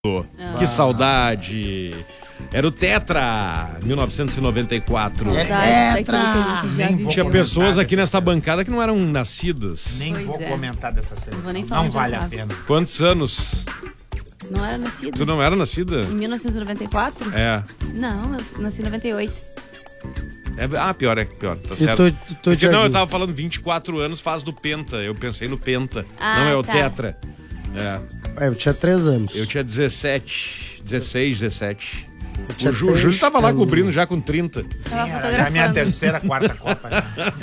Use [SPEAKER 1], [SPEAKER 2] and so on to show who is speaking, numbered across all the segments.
[SPEAKER 1] Que saudade! Era o Tetra, 1994.
[SPEAKER 2] Saudade daquilo que a gente já viveu.
[SPEAKER 1] Tinha pessoas aqui nessa bancada que não eram nascidas.
[SPEAKER 3] Nem
[SPEAKER 2] Pois
[SPEAKER 3] vou
[SPEAKER 2] é.
[SPEAKER 3] comentar dessa seleção.
[SPEAKER 2] Não vou nem falar
[SPEAKER 3] Não
[SPEAKER 2] onde
[SPEAKER 3] vale
[SPEAKER 2] eu
[SPEAKER 3] a
[SPEAKER 2] tava.
[SPEAKER 3] pena.
[SPEAKER 1] Quantos anos?
[SPEAKER 2] Não era nascido?
[SPEAKER 1] Tu não era nascida?
[SPEAKER 2] Em 1994?
[SPEAKER 1] É.
[SPEAKER 2] Não, eu nasci em 98.
[SPEAKER 1] Pior, tá
[SPEAKER 4] E
[SPEAKER 1] certo.
[SPEAKER 4] tu,
[SPEAKER 1] Porque, não, eu
[SPEAKER 4] Thiaguinho?
[SPEAKER 1] tava falando 24 anos faz do Penta. Eu pensei no Penta.
[SPEAKER 2] Ah,
[SPEAKER 1] não é o
[SPEAKER 2] tá.
[SPEAKER 1] Tetra. É.
[SPEAKER 4] Eu tinha 3 anos.
[SPEAKER 1] Eu tinha 16, 17.
[SPEAKER 4] Eu tinha
[SPEAKER 1] O Júlio
[SPEAKER 4] 3
[SPEAKER 1] tava lá
[SPEAKER 4] anos.
[SPEAKER 1] cobrindo já com 30.
[SPEAKER 2] Tava
[SPEAKER 3] Sim, era a
[SPEAKER 2] fotografando.
[SPEAKER 3] minha terceira, quarta Copa. Já.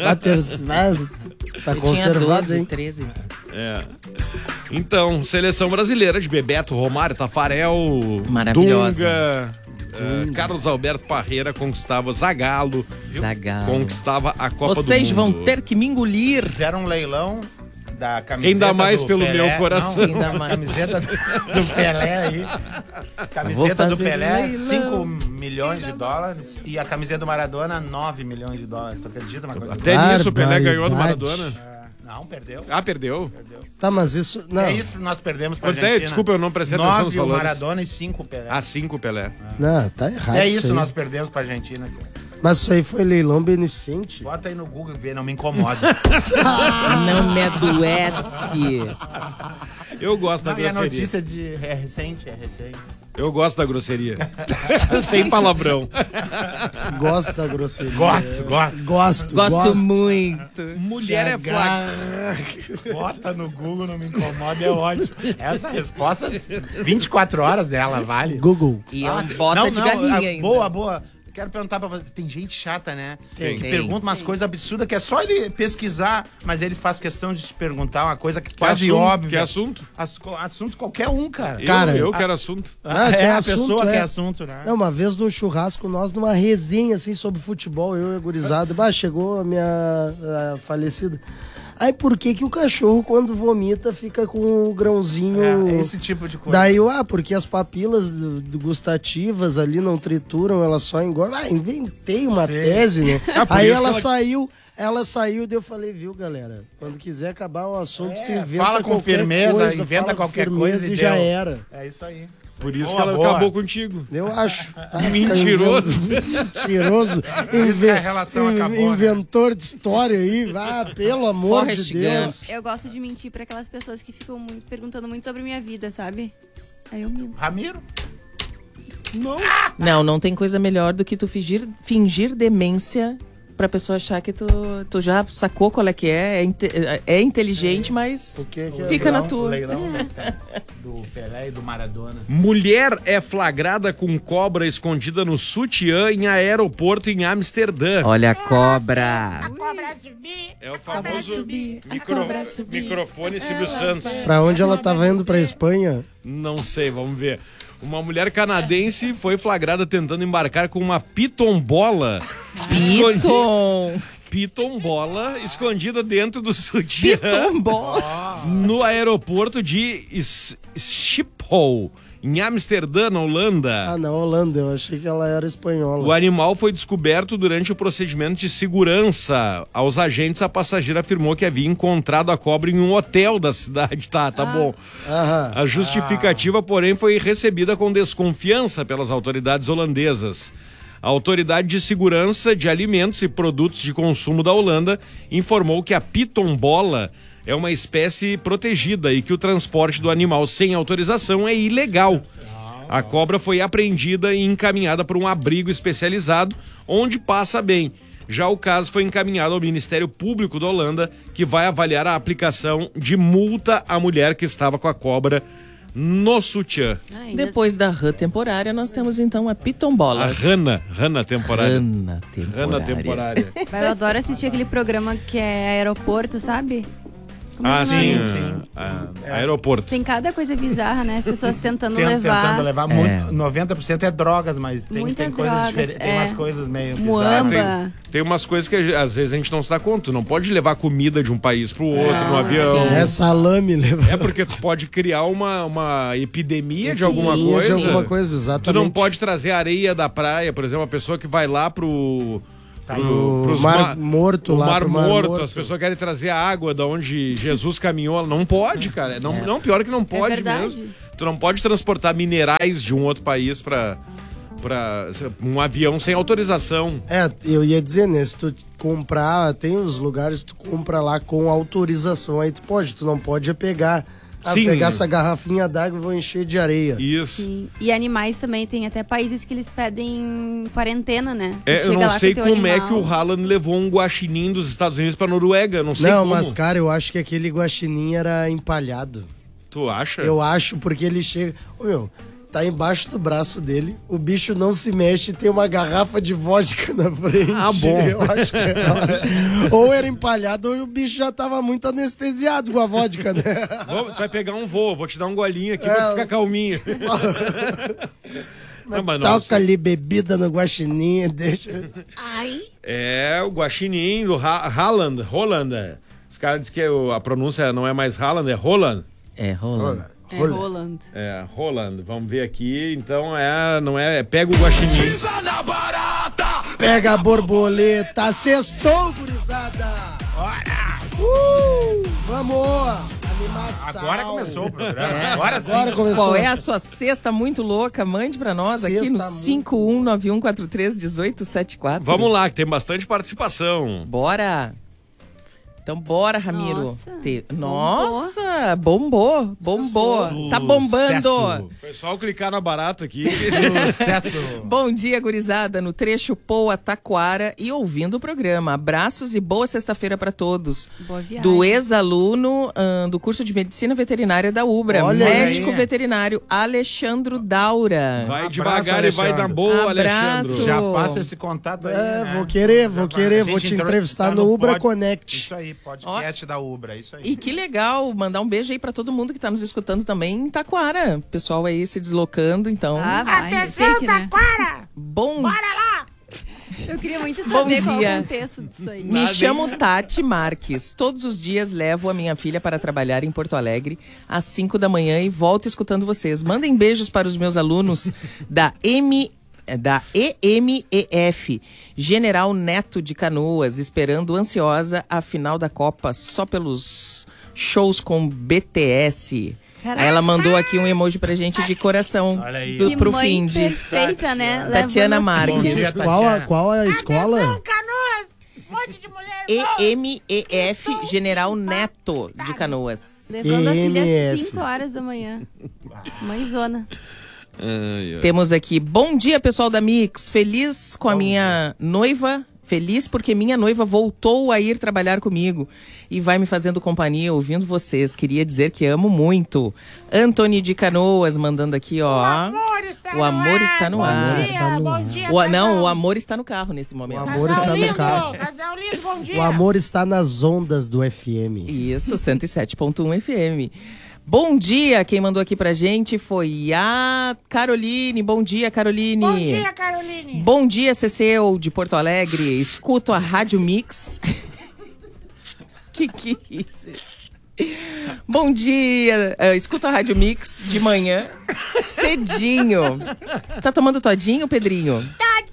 [SPEAKER 4] Tá
[SPEAKER 5] Eu
[SPEAKER 4] conservado,
[SPEAKER 5] tinha 12,
[SPEAKER 4] hein?
[SPEAKER 5] 13.
[SPEAKER 1] É. Então, seleção brasileira de Bebeto, Romário, Tafarel,
[SPEAKER 5] Maravilhosa.
[SPEAKER 1] Dunga, Carlos Alberto Parreira conquistava Zagallo,
[SPEAKER 5] Zagallo.
[SPEAKER 1] conquistava a Copa
[SPEAKER 5] Vocês
[SPEAKER 1] do
[SPEAKER 5] vão
[SPEAKER 1] Mundo.
[SPEAKER 5] ter que me engolir.
[SPEAKER 3] Fizeram um leilão da camiseta
[SPEAKER 1] Ainda mais
[SPEAKER 3] do
[SPEAKER 1] pelo
[SPEAKER 3] Pelé.
[SPEAKER 1] meu coração.
[SPEAKER 3] Não,
[SPEAKER 5] Ainda mais.
[SPEAKER 3] Camiseta do Pelé aí.
[SPEAKER 5] Vou
[SPEAKER 3] Camiseta do
[SPEAKER 5] fazer
[SPEAKER 3] Pelé,
[SPEAKER 5] leilão.
[SPEAKER 3] 5 milhões de dólares. E a camiseta do Maradona, 9 milhões de dólares. Tu acredita uma coisa?
[SPEAKER 1] Até nisso o Pelé ganhou do
[SPEAKER 4] Barbaridade.
[SPEAKER 1] Maradona.
[SPEAKER 3] Não, perdeu.
[SPEAKER 1] Ah, perdeu?
[SPEAKER 4] Tá, mas isso... Não,
[SPEAKER 3] É isso que nós perdemos pra
[SPEAKER 1] Quanto é?
[SPEAKER 3] Argentina.
[SPEAKER 1] Desculpa, eu não prestei atenção nos
[SPEAKER 3] 9 o
[SPEAKER 1] valores.
[SPEAKER 3] Maradona e 5 o Pelé.
[SPEAKER 1] Ah, 5 Pelé.
[SPEAKER 4] não, tá errado
[SPEAKER 3] É isso,
[SPEAKER 4] aí.
[SPEAKER 3] nós perdemos pra Argentina.
[SPEAKER 4] Mas isso aí foi leilão beneficente?
[SPEAKER 3] Bota aí no Google e vê, não me incomoda.
[SPEAKER 5] Não me adoece.
[SPEAKER 1] Eu gosto da
[SPEAKER 3] Não, e a
[SPEAKER 1] grosseria.
[SPEAKER 3] notícia é recente.
[SPEAKER 1] Eu gosto da grosseria. Sem palavrão.
[SPEAKER 4] Gosto da grosseria.
[SPEAKER 3] Gosto.
[SPEAKER 5] Gosto muito.
[SPEAKER 1] Mulher é flagra.
[SPEAKER 3] Bota no Google, não me incomoda, é ótimo. Essa resposta, 24 horas dela, vale.
[SPEAKER 4] Google.
[SPEAKER 5] E é um bota de galinha ainda.
[SPEAKER 3] Boa. Quero perguntar pra você, tem gente chata, né?
[SPEAKER 4] Tem.
[SPEAKER 3] Que pergunta umas coisas absurdas que é só ele pesquisar, mas ele faz questão de te perguntar uma coisa que quase
[SPEAKER 1] assunto?
[SPEAKER 3] óbvia.
[SPEAKER 1] Que assunto?
[SPEAKER 3] Assunto qualquer um, cara.
[SPEAKER 4] Cara,
[SPEAKER 1] eu quero assunto.
[SPEAKER 4] Ah,
[SPEAKER 3] é
[SPEAKER 4] que
[SPEAKER 3] a
[SPEAKER 4] assunto,
[SPEAKER 3] pessoa
[SPEAKER 4] é.
[SPEAKER 3] que é assunto, né?
[SPEAKER 4] Não, uma vez num churrasco, nós numa resenha assim sobre futebol, eu e a gurizada, chegou a minha falecida. Aí por que o cachorro quando vomita fica com o grãozinho...
[SPEAKER 3] É esse tipo de coisa.
[SPEAKER 4] Daí porque as papilas gustativas ali não trituram, elas só engordam. Inventei uma tese, né?
[SPEAKER 1] por
[SPEAKER 4] Aí
[SPEAKER 1] isso
[SPEAKER 4] ela
[SPEAKER 1] que
[SPEAKER 4] saiu, daí eu falei, viu, galera? Quando quiser acabar o assunto, tu inventa
[SPEAKER 3] fala com
[SPEAKER 4] qualquer
[SPEAKER 3] firmeza,
[SPEAKER 4] coisa,
[SPEAKER 3] inventa
[SPEAKER 4] fala com
[SPEAKER 3] qualquer
[SPEAKER 4] firmeza
[SPEAKER 3] coisa
[SPEAKER 4] e
[SPEAKER 3] e
[SPEAKER 4] já
[SPEAKER 3] deu.
[SPEAKER 4] era.
[SPEAKER 3] É isso aí.
[SPEAKER 1] Por isso
[SPEAKER 3] Boa,
[SPEAKER 1] que ela
[SPEAKER 3] boa.
[SPEAKER 1] acabou contigo.
[SPEAKER 4] Eu acho.
[SPEAKER 1] Mentiroso.
[SPEAKER 4] Mentiroso.
[SPEAKER 3] isso que a relação acabou, né?
[SPEAKER 4] Inventor de história aí. Pelo amor
[SPEAKER 5] Forrest
[SPEAKER 4] de Deus.
[SPEAKER 5] Gump.
[SPEAKER 2] Eu gosto de mentir pra aquelas pessoas que ficam perguntando muito sobre minha vida, sabe? Aí eu minto.
[SPEAKER 3] Ramiro?
[SPEAKER 5] Não tem coisa melhor do que tu fingir demência pra pessoa achar que tu já sacou qual é que é inteligente, mas
[SPEAKER 4] que é
[SPEAKER 5] fica na
[SPEAKER 3] O
[SPEAKER 5] tua.
[SPEAKER 3] leilão do Pelé e do Maradona.
[SPEAKER 1] Mulher é flagrada com cobra escondida no sutiã em aeroporto em Amsterdã.
[SPEAKER 5] Olha a cobra.
[SPEAKER 1] É o famoso
[SPEAKER 5] subir, a
[SPEAKER 1] micro-
[SPEAKER 5] cobra subir.
[SPEAKER 1] microfone Silvio Santos.
[SPEAKER 4] Pra onde ela tava indo? Pra Espanha?
[SPEAKER 1] Não sei, vamos ver. Uma mulher canadense foi flagrada tentando embarcar com uma pitombola.
[SPEAKER 5] Piton.
[SPEAKER 1] Pitombola escondida dentro do sutiã
[SPEAKER 5] Pitombola.
[SPEAKER 1] no aeroporto de Schiphol, em Amsterdã, na Holanda.
[SPEAKER 4] Ah, na Holanda. Eu achei que ela era espanhola.
[SPEAKER 1] O animal foi descoberto durante o procedimento de segurança. Aos agentes, a passageira afirmou que havia encontrado a cobra em um hotel da cidade. Tá bom.
[SPEAKER 4] Aham.
[SPEAKER 1] A justificativa, porém, foi recebida com desconfiança pelas autoridades holandesas. A Autoridade de Segurança de Alimentos e Produtos de Consumo da Holanda informou que a pitombola é uma espécie protegida e que o transporte do animal sem autorização é ilegal. A cobra foi apreendida e encaminhada para um abrigo especializado, onde passa bem. Já o caso foi encaminhado ao Ministério Público da Holanda, que vai avaliar a aplicação de multa à mulher que estava com a cobra no sutiã.
[SPEAKER 2] Ainda
[SPEAKER 5] Depois da rã temporária, nós temos então a
[SPEAKER 1] A
[SPEAKER 5] pitombola.
[SPEAKER 1] rana temporária.
[SPEAKER 5] Rana
[SPEAKER 1] Rana temporária.
[SPEAKER 2] Eu adoro assistir aquele programa que é aeroporto, sabe? Como
[SPEAKER 1] Ah,
[SPEAKER 2] é o nome?
[SPEAKER 1] sim. Aeroporto.
[SPEAKER 2] Tem cada coisa bizarra, né? As pessoas tentando
[SPEAKER 3] Tentando
[SPEAKER 2] levar.
[SPEAKER 3] levar muito. 90% é drogas, mas
[SPEAKER 2] Muita
[SPEAKER 3] tem coisas
[SPEAKER 2] drogas,
[SPEAKER 3] diferentes. Tem
[SPEAKER 2] é.
[SPEAKER 3] umas coisas meio
[SPEAKER 2] Muamba.
[SPEAKER 3] bizarras.
[SPEAKER 1] Tem umas coisas que às vezes a gente não se dá conta. Tu não pode levar comida de um país pro outro no avião.
[SPEAKER 5] sim.
[SPEAKER 4] É salame, leva.
[SPEAKER 1] É porque tu pode criar uma epidemia de alguma
[SPEAKER 4] De
[SPEAKER 1] coisa.
[SPEAKER 4] alguma coisa,
[SPEAKER 1] Tu
[SPEAKER 4] exatamente.
[SPEAKER 1] não pode trazer areia da praia, por exemplo, uma pessoa que vai lá pros
[SPEAKER 4] Mar Morto
[SPEAKER 1] o
[SPEAKER 4] lá,
[SPEAKER 1] Mar
[SPEAKER 4] pro Mar
[SPEAKER 1] Morto,
[SPEAKER 4] Morto.
[SPEAKER 1] as pessoas querem trazer a água da onde Jesus caminhou. Não pode, cara. Não, pior que não pode
[SPEAKER 2] verdade.
[SPEAKER 1] mesmo. Tu não pode transportar minerais de um outro país pra um avião sem autorização.
[SPEAKER 4] Eu ia dizer, né? Se tu comprar, tem os lugares que tu compra lá com autorização, aí tu não pode pegar essa garrafinha d'água e vou encher de areia.
[SPEAKER 1] Isso.
[SPEAKER 2] Sim. E animais também, tem até países que eles pedem quarentena, né?
[SPEAKER 1] Eu não sei como é que o Haaland levou um guaxinim dos Estados Unidos pra Noruega, não sei como.
[SPEAKER 4] Não, mas cara, eu acho que aquele guaxinim era empalhado.
[SPEAKER 1] Tu acha?
[SPEAKER 4] Eu acho, porque ele chega... Tá embaixo do braço dele, o bicho não se mexe e tem uma garrafa de vodka na frente.
[SPEAKER 1] Ah, bom.
[SPEAKER 4] Eu acho que ou era empalhado ou o bicho já tava muito anestesiado com a vodka, né?
[SPEAKER 1] Tu vai pegar um voo, vou te dar um golinho aqui pra ficar calminho.
[SPEAKER 4] Toca ali bebida no guaxinim, deixa... Ai!
[SPEAKER 1] O guaxinim do Haaland. Os caras dizem que a pronúncia não é mais Haaland, é Roland.
[SPEAKER 5] É Roland.
[SPEAKER 2] Roland.
[SPEAKER 1] Roland. Vamos ver aqui. Então pega o guaxinim.
[SPEAKER 4] Pega a borboleta. Sextou, gurizada.
[SPEAKER 3] Bora!
[SPEAKER 4] Vamos! Animação.
[SPEAKER 3] Agora começou o programa. Agora sim.
[SPEAKER 4] Começou.
[SPEAKER 5] Qual é a sua cesta muito louca? Mande pra nós aqui no 5191431874.
[SPEAKER 1] Vamos lá, que tem bastante participação.
[SPEAKER 5] Bora! Então bora, Ramiro.
[SPEAKER 2] Nossa.
[SPEAKER 5] Bombou. Tá bombando.
[SPEAKER 3] Sucesso.
[SPEAKER 1] Foi só eu clicar na barata aqui.
[SPEAKER 3] Sucesso.
[SPEAKER 5] Bom dia, gurizada, no trecho Poa Taquara e ouvindo o programa. Abraços e boa sexta-feira pra todos.
[SPEAKER 2] Boa viagem.
[SPEAKER 5] Do ex-aluno do curso de Medicina Veterinária da Ubra,
[SPEAKER 4] Olha
[SPEAKER 5] médico
[SPEAKER 3] aí.
[SPEAKER 5] veterinário Alexandre Daura.
[SPEAKER 1] Vai
[SPEAKER 3] Abraço,
[SPEAKER 1] devagar e vai
[SPEAKER 3] Alexandre.
[SPEAKER 1] na boa,
[SPEAKER 5] Abraço.
[SPEAKER 1] Alexandre.
[SPEAKER 3] Já passa esse contato aí, né?
[SPEAKER 4] Vou querer,
[SPEAKER 3] A
[SPEAKER 4] vou
[SPEAKER 3] gente
[SPEAKER 4] te
[SPEAKER 3] entrou-
[SPEAKER 4] entrevistar
[SPEAKER 3] tá
[SPEAKER 4] no Ubra
[SPEAKER 3] pod-
[SPEAKER 4] Connect.
[SPEAKER 3] Isso aí, podcast da Ubra, isso aí.
[SPEAKER 5] E que legal, mandar um beijo aí pra todo mundo que tá nos escutando também em Taquara. Pessoal aí se deslocando, então.
[SPEAKER 2] Atenção, Taquara!
[SPEAKER 5] Bom,
[SPEAKER 2] Eu queria muito
[SPEAKER 5] Bom
[SPEAKER 2] saber qual é
[SPEAKER 5] dia.
[SPEAKER 2] o contexto disso aí.
[SPEAKER 5] me chamo Tati Marques. Todos os dias levo a minha filha para trabalhar em Porto Alegre às 5 da manhã e volto escutando vocês. Mandem beijos para os meus alunos da EMEF, General Neto de Canoas, esperando ansiosa a final da Copa só pelos shows com BTS.
[SPEAKER 2] Caraca.
[SPEAKER 5] Aí ela mandou aqui um emoji pra gente de coração
[SPEAKER 3] Olha aí.
[SPEAKER 2] Que
[SPEAKER 5] pro
[SPEAKER 2] mãe
[SPEAKER 5] fim de
[SPEAKER 2] perfeita, né?
[SPEAKER 5] Tatiana
[SPEAKER 2] Levando a
[SPEAKER 5] Marques.
[SPEAKER 3] Bom dia, Tatiana.
[SPEAKER 4] Qual a escola?
[SPEAKER 5] EMEF General Neto de Canoas.
[SPEAKER 2] Levando a filha às
[SPEAKER 4] EMF.
[SPEAKER 2] 5 horas da manhã. Mãezona.
[SPEAKER 5] Temos aqui, bom dia pessoal da Mix, feliz com a minha noiva, feliz porque minha noiva voltou a ir trabalhar comigo e vai me fazendo companhia ouvindo vocês, queria dizer que amo muito. Antony de Canoas mandando aqui, ó. O amor está no ar. Não, o amor está no carro nesse momento.
[SPEAKER 4] O amor está no carro. O amor está nas ondas do FM.
[SPEAKER 5] Isso, 107.1 FM. Bom dia, quem mandou aqui pra gente foi a Caroline. Bom dia, Caroline. Bom dia, Caroline. Bom dia, Ceceu, de Porto Alegre. Escuto a Rádio Mix. que é isso? Bom dia, escuto a Rádio Mix de manhã, cedinho. Tá tomando todinho, Pedrinho?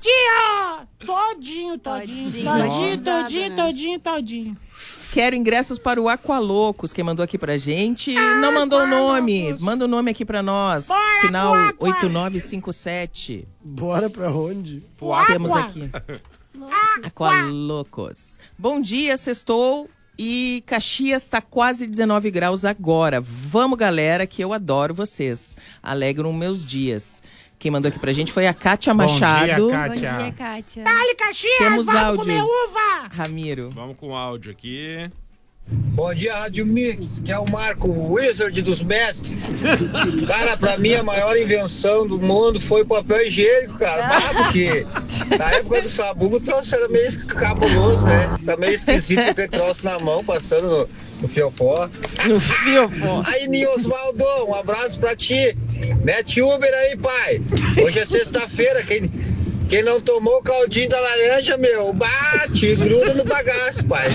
[SPEAKER 6] Todinho.
[SPEAKER 5] Quero ingressos para o Aqualocos. Quem mandou aqui pra gente não mandou o nome. Manda o nome aqui pra nós. Final 8957.
[SPEAKER 4] Bora pra onde?
[SPEAKER 5] Temos aqui. Aqualocos. Bom dia, sextou. E Caxias tá quase 19 graus agora. Vamos, galera, que eu adoro vocês. Alegram meus dias. Quem mandou aqui pra gente foi a Kátia Machado.
[SPEAKER 3] Bom dia, Kátia.
[SPEAKER 2] Bom dia, Kátia.
[SPEAKER 6] Dale, Caxias,
[SPEAKER 5] Temos
[SPEAKER 6] vamos
[SPEAKER 5] áudios.
[SPEAKER 6] comer uva.
[SPEAKER 5] Ramiro.
[SPEAKER 1] Vamos com o áudio aqui.
[SPEAKER 7] Bom dia, Rádio Mix, que é o Marco Wizard dos mestres. Cara, pra mim a maior invenção do mundo foi o papel higiênico, cara. Porque na época do sabugo o troço era meio cabuloso, né? Tá meio esquisito aquele troço na mão, passando no fiofó.
[SPEAKER 5] No fiofó.
[SPEAKER 7] Aí, Niosvaldo, um abraço pra ti. Mete Uber aí, pai. Hoje é sexta-feira, quem não tomou o caldinho da laranja, meu, bate, gruda no bagaço, pai.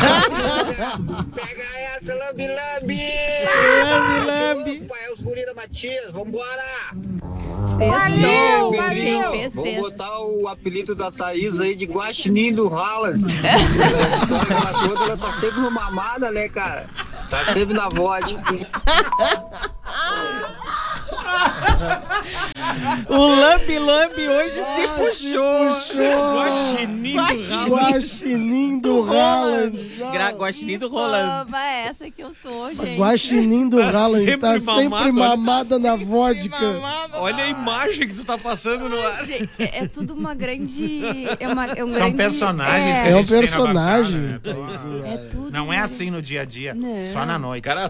[SPEAKER 7] Pega essa, lambi-lambi.
[SPEAKER 5] Lambi-lambi.
[SPEAKER 7] Pai, é os guri da Matias, vambora.
[SPEAKER 2] Valeu,
[SPEAKER 6] valeu.
[SPEAKER 2] Quem fez,
[SPEAKER 7] Vamos
[SPEAKER 2] fez.
[SPEAKER 7] botar o apelido da Thaís aí de guaxinim do Haaland. Ela tá sempre no mamada, né, cara? Tá sempre na vodka.
[SPEAKER 5] O lambe-lambe hoje se puxou.
[SPEAKER 4] Guaxinim do Haaland.
[SPEAKER 5] Guaxinim do Roland.
[SPEAKER 2] Fama é essa que eu tô, gente.
[SPEAKER 4] Guaxinim do Haaland tá sempre mamada na vodka.
[SPEAKER 1] Olha a imagem que tu tá passando no ar.
[SPEAKER 2] Gente, é tudo uma grande... É um
[SPEAKER 3] São
[SPEAKER 2] grande,
[SPEAKER 3] personagens que
[SPEAKER 4] É
[SPEAKER 3] a
[SPEAKER 4] um
[SPEAKER 3] gente tem na
[SPEAKER 4] personagem.
[SPEAKER 3] bancada, né?
[SPEAKER 2] É tudo
[SPEAKER 3] Não é assim no dia a dia,
[SPEAKER 2] Não.
[SPEAKER 3] só na noite.
[SPEAKER 1] Cara,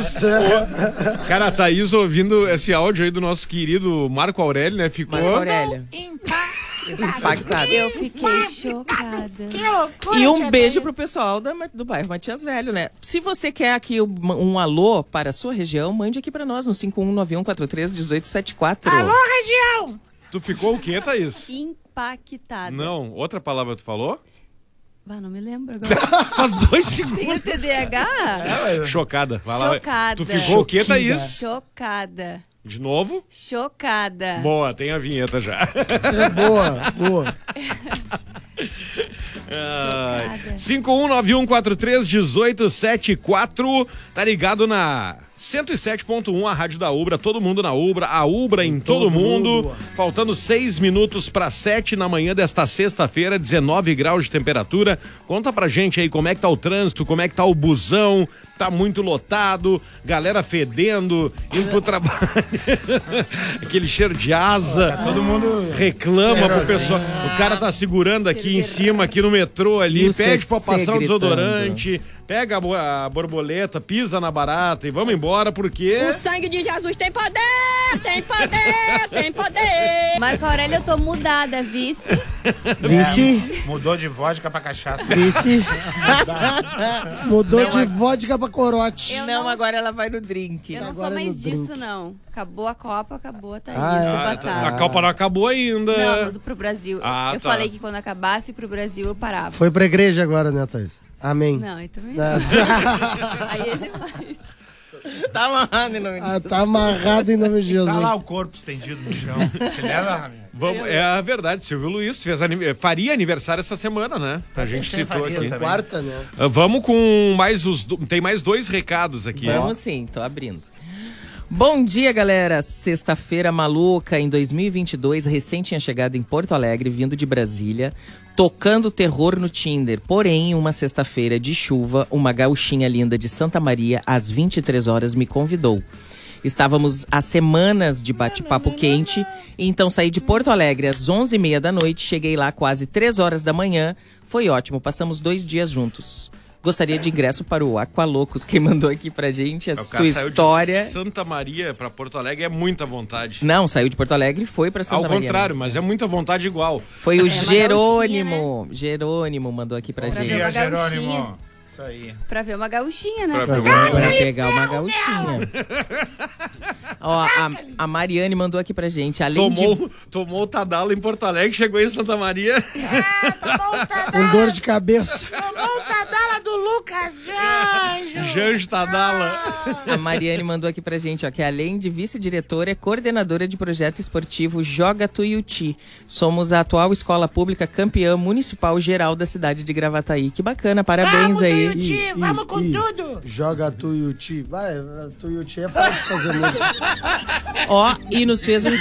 [SPEAKER 1] a Thaís ouvindo esse áudio aí do nosso querido Marco Aurélio, né? Ficou...
[SPEAKER 5] Marco Aurélio. Impactado.
[SPEAKER 2] Eu fiquei chocada.
[SPEAKER 6] Que loucura,
[SPEAKER 5] E um
[SPEAKER 6] tia
[SPEAKER 5] beijo
[SPEAKER 6] Thaís.
[SPEAKER 5] pro pessoal do bairro Matias Velho, né? Se você quer aqui um alô para a sua região, mande aqui pra nós no 5191431874.
[SPEAKER 6] Alô, região!
[SPEAKER 1] Tu ficou o quê, Thaís?
[SPEAKER 2] Impactada.
[SPEAKER 1] Não, outra palavra tu falou?
[SPEAKER 2] Não me lembro agora.
[SPEAKER 1] Faz 2
[SPEAKER 2] Tem o
[SPEAKER 1] segundos.
[SPEAKER 2] TDAH?
[SPEAKER 1] Chocada. Vai lá.
[SPEAKER 2] Chocada.
[SPEAKER 1] Tu ficou o quê, Thaís?
[SPEAKER 2] Chocada.
[SPEAKER 1] De novo?
[SPEAKER 2] Chocada.
[SPEAKER 1] Boa, tem a vinheta já.
[SPEAKER 4] Boa.
[SPEAKER 1] 5191431874. Tá ligado na 107.1, a rádio da Ubra, todo mundo na Ubra, a Ubra em todo mundo. Faltando 6 minutos para 7 na manhã desta sexta-feira, 19 graus de temperatura. Conta pra gente aí como é que tá o trânsito, como é que tá o busão, tá muito lotado, galera fedendo, indo pro trabalho. Aquele cheiro de asa.
[SPEAKER 3] Todo mundo
[SPEAKER 1] Reclama pro pessoal. O cara tá segurando aqui em cima, aqui no metrô ali,
[SPEAKER 5] E o
[SPEAKER 1] pede pra
[SPEAKER 5] CC
[SPEAKER 1] passar um
[SPEAKER 5] gritando.
[SPEAKER 1] desodorante, pega a borboleta, pisa na barata e vamos embora porque...
[SPEAKER 8] O sangue de Jesus tem poder, tem poder, tem poder.
[SPEAKER 2] Marco Aurélio, eu tô mudada, vice.
[SPEAKER 4] Vice.
[SPEAKER 3] mudou de vodka pra cachaça.
[SPEAKER 4] Vice. Mudou de vodka pra corote.
[SPEAKER 2] Eu
[SPEAKER 5] Não,
[SPEAKER 2] não-
[SPEAKER 5] agora ela vai no drink.
[SPEAKER 2] Eu não
[SPEAKER 4] Agora
[SPEAKER 2] sou
[SPEAKER 4] é
[SPEAKER 2] mais
[SPEAKER 4] no
[SPEAKER 2] disso,
[SPEAKER 4] drink.
[SPEAKER 2] não. Acabou a Copa, acabou a Thaís
[SPEAKER 4] Ah,
[SPEAKER 2] do
[SPEAKER 1] A
[SPEAKER 2] passado.
[SPEAKER 1] Copa não acabou ainda.
[SPEAKER 2] Não, mas pro Brasil.
[SPEAKER 1] Ah,
[SPEAKER 2] Eu
[SPEAKER 1] tá.
[SPEAKER 2] falei que quando acabasse pro Brasil eu parava.
[SPEAKER 4] Foi pra igreja agora, né, Thaís? Amém.
[SPEAKER 2] Não, aí também não. Aí é demais.
[SPEAKER 5] Tá amarrado em nome de
[SPEAKER 4] Ah, tá amarrado em nome de Jesus.
[SPEAKER 3] Tá lá o corpo estendido no chão. Entendeu?
[SPEAKER 1] Vamos, é a verdade, Silvio Luiz faria aniversário essa semana, né? A gente
[SPEAKER 3] Tem
[SPEAKER 1] citou
[SPEAKER 3] Farias
[SPEAKER 1] aqui.
[SPEAKER 3] também.
[SPEAKER 4] Quarta, né?
[SPEAKER 1] Vamos com mais tem mais 2 recados aqui.
[SPEAKER 5] Vamos sim, tô abrindo. Bom dia, galera. Sexta-feira maluca em 2022, recém tinha chegado em Porto Alegre, vindo de Brasília, tocando terror no Tinder. Porém, uma sexta-feira de chuva, uma gauchinha linda de Santa Maria, às 23 horas, me convidou. Estávamos há semanas de bate-papo quente, então saí de Porto Alegre às 11h30 da noite, cheguei lá quase 3 horas da manhã. Foi ótimo, passamos 2 dias juntos. Gostaria de ingresso para o Aqualocos, quem mandou aqui pra gente a
[SPEAKER 1] O cara
[SPEAKER 5] sua
[SPEAKER 1] saiu
[SPEAKER 5] história.
[SPEAKER 1] de Santa Maria pra Porto Alegre é muita vontade.
[SPEAKER 5] Não, saiu de Porto Alegre e foi pra Santa
[SPEAKER 1] Ao
[SPEAKER 5] Maria.
[SPEAKER 1] contrário, mas é muita vontade igual.
[SPEAKER 5] Foi o
[SPEAKER 2] uma
[SPEAKER 5] Jerônimo. Jerônimo mandou aqui pra
[SPEAKER 2] Pra
[SPEAKER 5] gente.
[SPEAKER 2] ver uma
[SPEAKER 3] Dia,
[SPEAKER 2] gauchinha.
[SPEAKER 3] Jerônimo. Isso aí.
[SPEAKER 2] Pra ver uma gauchinha, né?
[SPEAKER 1] Pra ver
[SPEAKER 5] Pra pegar uma gauchinha. Ó, a Mariane mandou aqui pra gente. Além de...
[SPEAKER 1] Tomou o Tadala em Porto Alegre, chegou em Santa Maria.
[SPEAKER 4] Com dor de cabeça.
[SPEAKER 6] Tomou o Tadala do Lucas Janjo.
[SPEAKER 1] Janjo Tadala.
[SPEAKER 5] A Mariane mandou aqui pra gente, ó, que além de vice-diretora, é coordenadora de projeto esportivo Joga Tuiuti. Somos a atual escola pública campeã municipal geral da cidade de Gravataí. Que bacana, parabéns
[SPEAKER 6] Vamos,
[SPEAKER 5] aí.
[SPEAKER 6] Tuiuti, vamos com tudo.
[SPEAKER 4] Joga Tuiuti. Vai, Tuiuti é fácil de fazer música.
[SPEAKER 5] Ó, e nos fez um...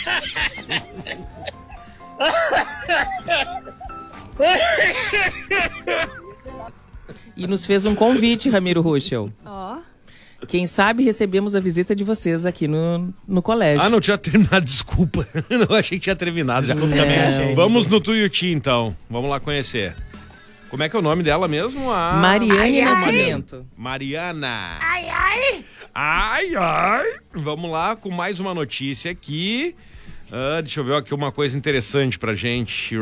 [SPEAKER 5] E nos fez um convite, Ramiro Ruschel.
[SPEAKER 2] Ó.
[SPEAKER 5] Quem sabe recebemos a visita de vocês aqui no colégio.
[SPEAKER 1] Ah, não tinha terminado, desculpa. Não achei que tinha terminado. Já. Vamos no Tuiuti, então. Vamos lá conhecer. Como é que é o nome dela mesmo?
[SPEAKER 5] Mariane Nascimento.
[SPEAKER 1] Mariana.
[SPEAKER 6] Ai, ai.
[SPEAKER 1] Ai, ai. Vamos lá com mais uma notícia aqui. Deixa eu ver aqui uma coisa interessante pra gente.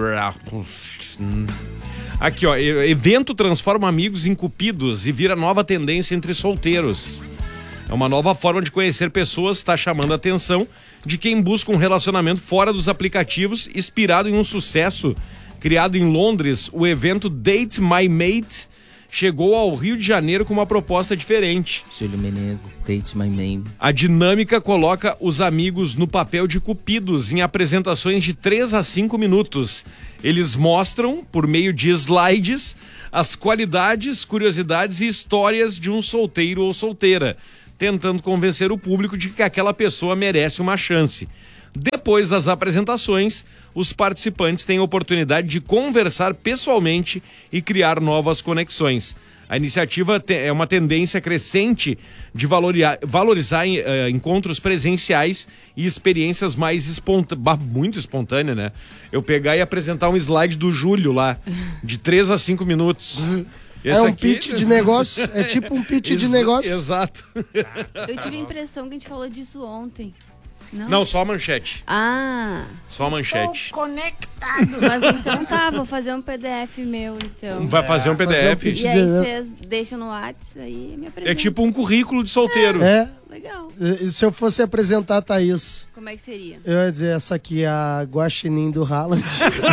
[SPEAKER 1] Aqui, ó. Evento transforma amigos em cupidos e vira nova tendência entre solteiros. É uma nova forma de conhecer pessoas, está chamando a atenção de quem busca um relacionamento fora dos aplicativos, inspirado em um sucesso criado em Londres. O evento Date My Mate chegou ao Rio de Janeiro com uma proposta diferente.
[SPEAKER 5] Júlio Menezes, Date My Name.
[SPEAKER 1] A dinâmica coloca os amigos no papel de cupidos em apresentações de 3 a 5 minutos. Eles mostram, por meio de slides, as qualidades, curiosidades e histórias de um solteiro ou solteira. tentando convencer o público de que aquela pessoa merece uma chance. Depois das apresentações, os participantes têm a oportunidade de conversar pessoalmente e criar novas conexões. A iniciativa é uma tendência crescente de valorizar encontros presenciais e experiências mais muito espontâneas, né? Eu pegar e apresentar um slide do Júlio lá, de 3 a 5 minutos.
[SPEAKER 4] É um pitch de negócio, é tipo um pitch de negócio.
[SPEAKER 1] Exato.
[SPEAKER 2] Eu tive a impressão que a gente falou disso ontem.
[SPEAKER 1] Não, só a manchete.
[SPEAKER 2] Ah.
[SPEAKER 1] Só a manchete.
[SPEAKER 6] Estou conectado.
[SPEAKER 2] Mas então tá, vou fazer um PDF meu, então.
[SPEAKER 1] Vai fazer um PDF.
[SPEAKER 2] E aí vocês deixam no WhatsApp aí me apresentam.
[SPEAKER 1] É tipo um currículo de solteiro.
[SPEAKER 4] É.
[SPEAKER 2] Legal.
[SPEAKER 4] E se eu fosse apresentar a Thaís?
[SPEAKER 2] Como é que seria?
[SPEAKER 4] Eu ia dizer, essa aqui é a Guaxinim do Haaland.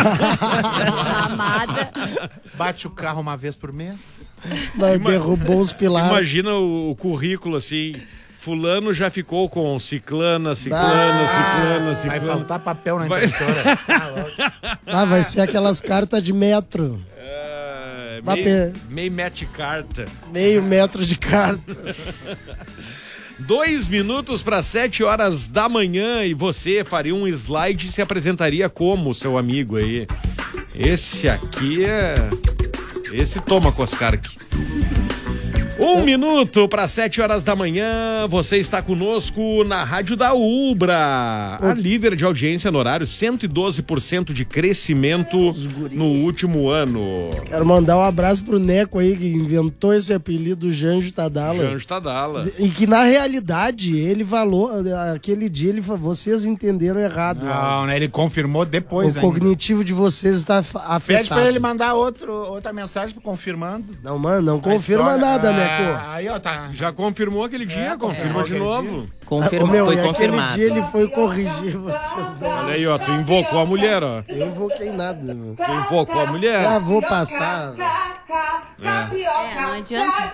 [SPEAKER 2] Amada.
[SPEAKER 3] Bate o carro uma vez por mês.
[SPEAKER 4] Mas derrubou os pilares.
[SPEAKER 1] Imagina o currículo assim... Fulano já ficou com ciclana.
[SPEAKER 3] Vai faltar papel na impressora.
[SPEAKER 4] Vai ser aquelas cartas de metro.
[SPEAKER 1] Meio metro de carta.
[SPEAKER 4] Meio metro de carta.
[SPEAKER 1] 2 minutos para 7 horas da manhã e você faria um slide e se apresentaria como seu amigo aí. Esse aqui é... Esse toma Coscarque. 1 minuto para 7 horas da manhã, você está conosco na Rádio da Ubra, a líder de audiência no horário, 112% de crescimento no último ano.
[SPEAKER 4] Quero mandar um abraço pro Neco aí, que inventou esse apelido Janjo Tadala.
[SPEAKER 1] Janjo Tadala.
[SPEAKER 4] E que na realidade, ele falou, aquele dia, vocês entenderam errado.
[SPEAKER 3] Não, né? Ele confirmou depois.
[SPEAKER 4] O cognitivo de vocês está afetado.
[SPEAKER 3] Pede pra ele mandar outra mensagem confirmando.
[SPEAKER 4] Não, mano, não confirma nada, né?
[SPEAKER 3] Aí, ó, tá.
[SPEAKER 1] Já confirmou aquele dia, confirma de novo.
[SPEAKER 4] Foi confirmado. Aquele dia ele foi corrigir vocês.
[SPEAKER 1] Olha aí, ó, tu invocou a mulher, ó.
[SPEAKER 4] Eu invoquei nada, meu.
[SPEAKER 1] Tu invocou a mulher.
[SPEAKER 4] Já vou passar.
[SPEAKER 2] Não adianta.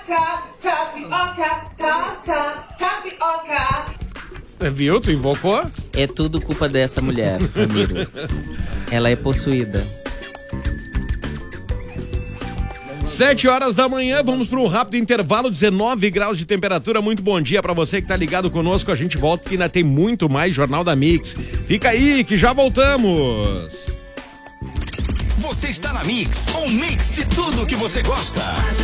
[SPEAKER 1] Viu? Tu invocou?
[SPEAKER 5] É tudo culpa dessa mulher, Ramiro. Ela é possuída.
[SPEAKER 1] 7 horas da manhã, vamos para um rápido intervalo, 19 graus de temperatura. Muito bom dia para você que tá ligado conosco. A gente volta porque ainda tem muito mais Jornal da Mix. Fica aí que já voltamos.
[SPEAKER 9] Você está na Mix, um mix de tudo que você gosta.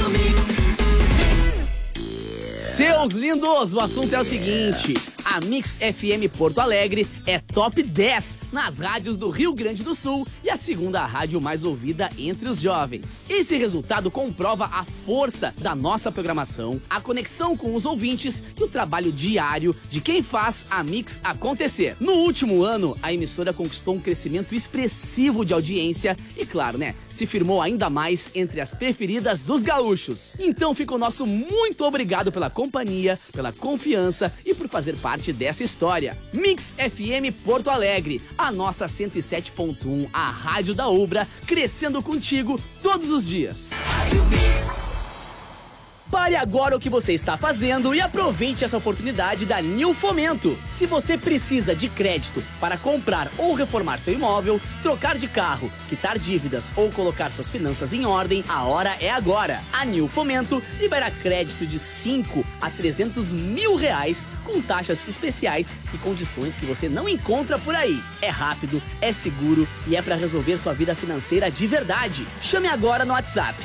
[SPEAKER 10] Seus lindos, o assunto é o seguinte: a Mix FM Porto Alegre é top 10 nas rádios do Rio Grande do Sul e a segunda rádio mais ouvida entre os jovens. Esse resultado comprova a força da nossa programação, a conexão com os ouvintes e o trabalho diário de quem faz a Mix acontecer. No último ano, a emissora conquistou um crescimento expressivo de audiência e, claro, né, se firmou ainda mais entre as preferidas dos gaúchos. Então fica o nosso muito obrigado pela companhia, pela confiança e por fazer parte dessa história. Mix FM Porto Alegre, a nossa 107.1, a rádio da Ubra, crescendo contigo todos os dias. Rádio Mix. Pare agora o que você está fazendo e aproveite essa oportunidade da New Fomento. Se você precisa de crédito para comprar ou reformar seu imóvel, trocar de carro, quitar dívidas ou colocar suas finanças em ordem, a hora é agora. A New Fomento libera crédito de 5 a 300 mil reais com taxas especiais e condições que você não encontra por aí. É rápido, é seguro e é para resolver sua vida financeira de verdade. Chame agora no WhatsApp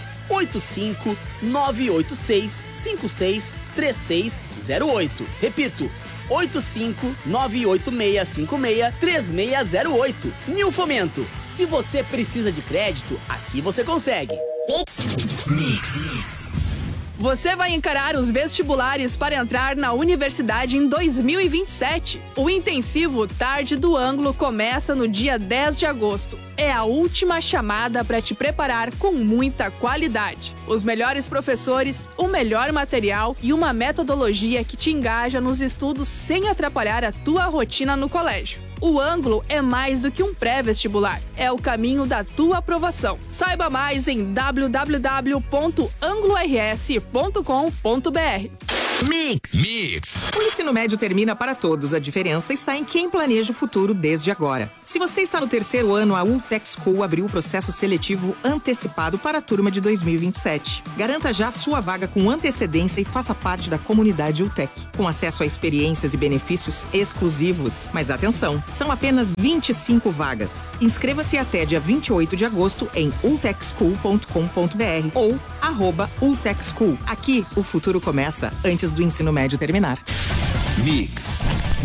[SPEAKER 10] 85-986-563608. Repito, 85-986-563608. New Fomento. Se você precisa de crédito, aqui você consegue.
[SPEAKER 9] Mix.
[SPEAKER 11] Você vai encarar os vestibulares para entrar na universidade em 2027. O intensivo Tarde do Ângulo começa no dia 10 de agosto. É a última chamada para te preparar com muita qualidade. Os melhores professores, o melhor material e uma metodologia que te engaja nos estudos sem atrapalhar a tua rotina no colégio. O Ângulo é mais do que um pré-vestibular. É o caminho da tua aprovação. Saiba mais em www.anglo-rs.com.br.
[SPEAKER 9] Mix.
[SPEAKER 5] O ensino médio termina para todos. A diferença está em quem planeja o futuro desde agora. Se você está no terceiro ano, a Ultec School abriu o processo seletivo antecipado para a turma de 2027. Garanta já sua vaga com antecedência e faça parte da comunidade Ultec, com acesso a experiências e benefícios exclusivos. Mas atenção, são apenas 25 vagas. Inscreva-se até dia 28 de agosto em ultecschool.com.br ou @ultecschool. Aqui, o futuro começa antes do ensino médio terminar.
[SPEAKER 9] Mix.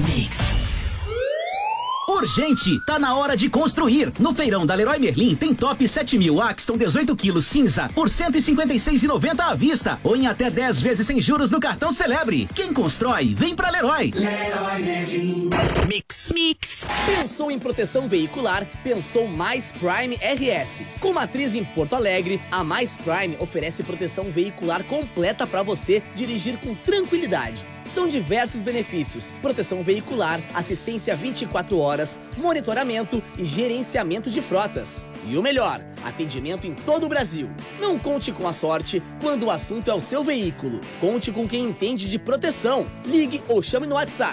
[SPEAKER 10] Urgente, tá na hora de construir. No feirão da Leroy Merlin tem top 7000 Axton 18 kg cinza por R$ 156,90 à vista ou em até 10 vezes sem juros no cartão Celebre. Quem constrói, vem pra Leroy.
[SPEAKER 9] Leroy Merlin. Mix.
[SPEAKER 10] Pensou em proteção veicular? Pensou Mais Prime RS. Com matriz em Porto Alegre, a Mais Prime oferece proteção veicular completa para você dirigir com tranquilidade. São diversos benefícios: proteção veicular, assistência 24 horas, monitoramento e gerenciamento de frotas. E o melhor, atendimento em todo o Brasil. Não conte com a sorte quando o assunto é o seu veículo. Conte com quem entende de proteção. Ligue ou chame no WhatsApp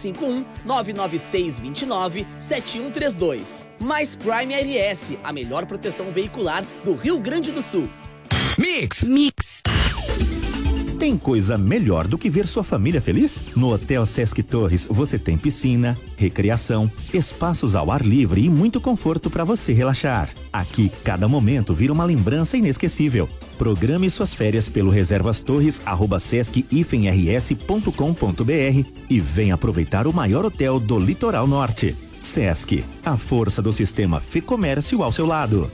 [SPEAKER 10] 51-99629-7132. Mais Prime RS, a melhor proteção veicular do Rio Grande do Sul.
[SPEAKER 9] Mix.
[SPEAKER 12] Tem coisa melhor do que ver sua família feliz? No Hotel Sesc Torres você tem piscina, recreação, espaços ao ar livre e muito conforto para você relaxar. Aqui, cada momento vira uma lembrança inesquecível. Programe suas férias pelo reservastorres@sesc-rs.com.br e venha aproveitar o maior hotel do Litoral Norte. Sesc, a força do sistema Fê-Comércio ao seu lado.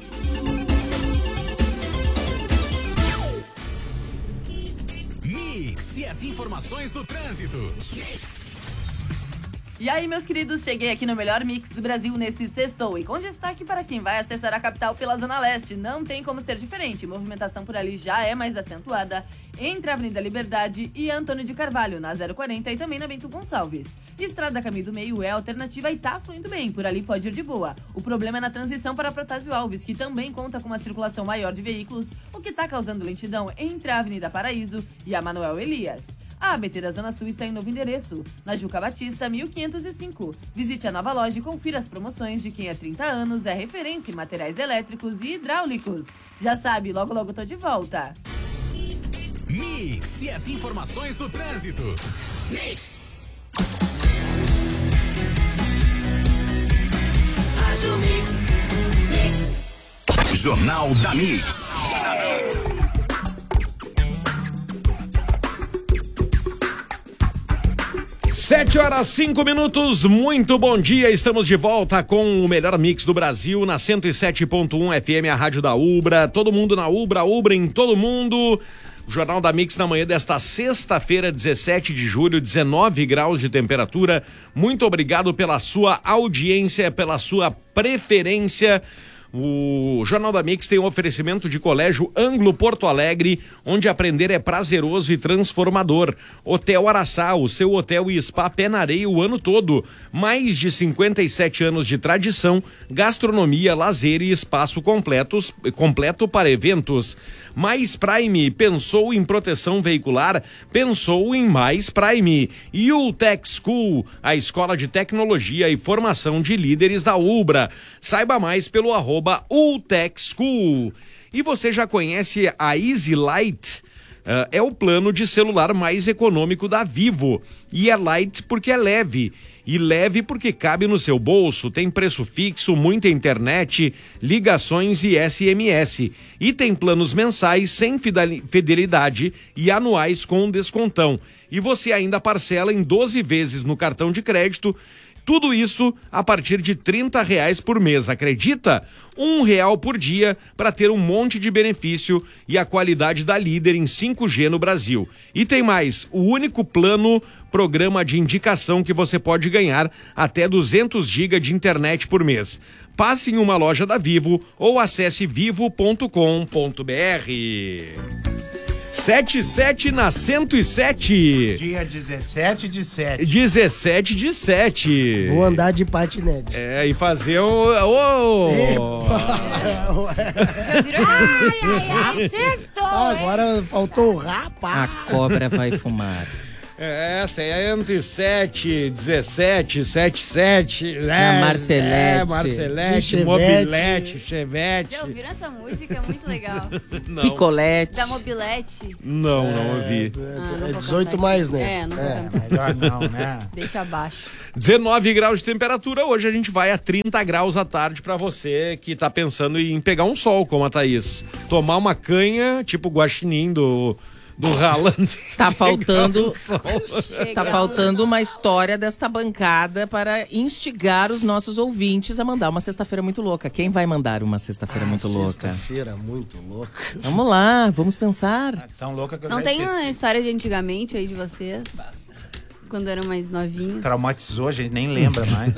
[SPEAKER 9] E as informações do trânsito.
[SPEAKER 13] E aí, meus queridos, cheguei aqui no melhor mix do Brasil nesse sextou e com destaque para quem vai acessar a capital pela Zona Leste. Não tem como ser diferente, movimentação por ali já é mais acentuada entre a Avenida Liberdade e Antônio de Carvalho, na 040 e também na Bento Gonçalves. Estrada Caminho do Meio é alternativa e tá fluindo bem, por ali pode ir de boa. O problema é na transição para Protásio Alves, que também conta com uma circulação maior de veículos, o que tá causando lentidão entre a Avenida Paraíso e a Manuel Elias. A ABT da Zona Sul está em novo endereço, na Juca Batista, 1505. Visite a nova loja e confira as promoções de quem há 30 anos é referência em materiais elétricos e hidráulicos. Já sabe, logo logo tô de volta.
[SPEAKER 9] Mix e as informações do trânsito. Mix.
[SPEAKER 14] Rádio Mix.
[SPEAKER 9] Jornal da Mix.
[SPEAKER 1] 7h05, muito bom dia, estamos de volta com o melhor mix do Brasil na 107.1 FM, a rádio da Ubra, todo mundo na Ubra, Ubra em todo mundo. Jornal da Mix na manhã desta sexta-feira, 17 de julho, 19 graus de temperatura. Muito obrigado pela sua audiência, pela sua preferência. O Jornal da Mix tem um oferecimento de Colégio Ângulo Porto Alegre, onde aprender é prazeroso e transformador. Hotel Araçá, o seu hotel e spa pé na areia o ano todo. Mais de 57 anos de tradição, gastronomia, lazer e espaço completo para eventos. Mais Prime, pensou em proteção veicular? Pensou em Mais Prime. E Ultec School, a escola de tecnologia e formação de líderes da Ubra. Saiba mais pelo @Ultec School. E você já conhece a Easy Light? É o plano de celular mais econômico da Vivo. E é light porque é leve. E leve porque cabe no seu bolso. Tem preço fixo, muita internet, ligações e SMS. E tem planos mensais sem fidelidade e anuais com descontão. E você ainda parcela em 12 vezes no cartão de crédito. Tudo isso a partir de R$30 por mês, acredita? R$1 por dia para ter um monte de benefício e a qualidade da líder em 5G no Brasil. E tem mais, o único programa de indicação que você pode ganhar até 200 GB de internet por mês. Passe em uma loja da Vivo ou acesse vivo.com.br. 77 na 107.
[SPEAKER 3] Dia 17 de 7.
[SPEAKER 1] 17 de 7.
[SPEAKER 4] Vou andar de patinete.
[SPEAKER 1] E fazer o...
[SPEAKER 6] Já virou? Ai, sextou.
[SPEAKER 4] Agora faltou o rapaz.
[SPEAKER 5] A cobra vai fumar.
[SPEAKER 1] 107, 17, 77,
[SPEAKER 5] Na Marcelete.
[SPEAKER 1] Marcelete, Mobilete, Chevette.
[SPEAKER 2] Já ouviram essa música? É muito legal.
[SPEAKER 1] Não.
[SPEAKER 5] Picolete.
[SPEAKER 2] Da Mobilete.
[SPEAKER 1] Não ouvi.
[SPEAKER 4] É 18 mais, né?
[SPEAKER 2] Não vou cantar.
[SPEAKER 3] Melhor não, né?
[SPEAKER 2] Deixa abaixo.
[SPEAKER 1] 19 graus de temperatura, hoje a gente vai a 30 graus à tarde pra você que tá pensando em pegar um sol, como a Thaís. Tomar uma canha, tipo guaxinim do Haaland.
[SPEAKER 5] Tá faltando uma história desta bancada para instigar os nossos ouvintes a mandar uma sexta-feira muito louca. Quem vai mandar uma sexta-feira muito louca?
[SPEAKER 4] Sexta-feira muito louca.
[SPEAKER 5] Vamos lá, vamos pensar.
[SPEAKER 3] Tão louca que eu
[SPEAKER 2] Não
[SPEAKER 3] já
[SPEAKER 2] tem
[SPEAKER 3] esqueci.
[SPEAKER 2] uma história de antigamente aí de vocês? Quando eram mais novinhos?
[SPEAKER 3] Traumatizou, a gente nem lembra mais.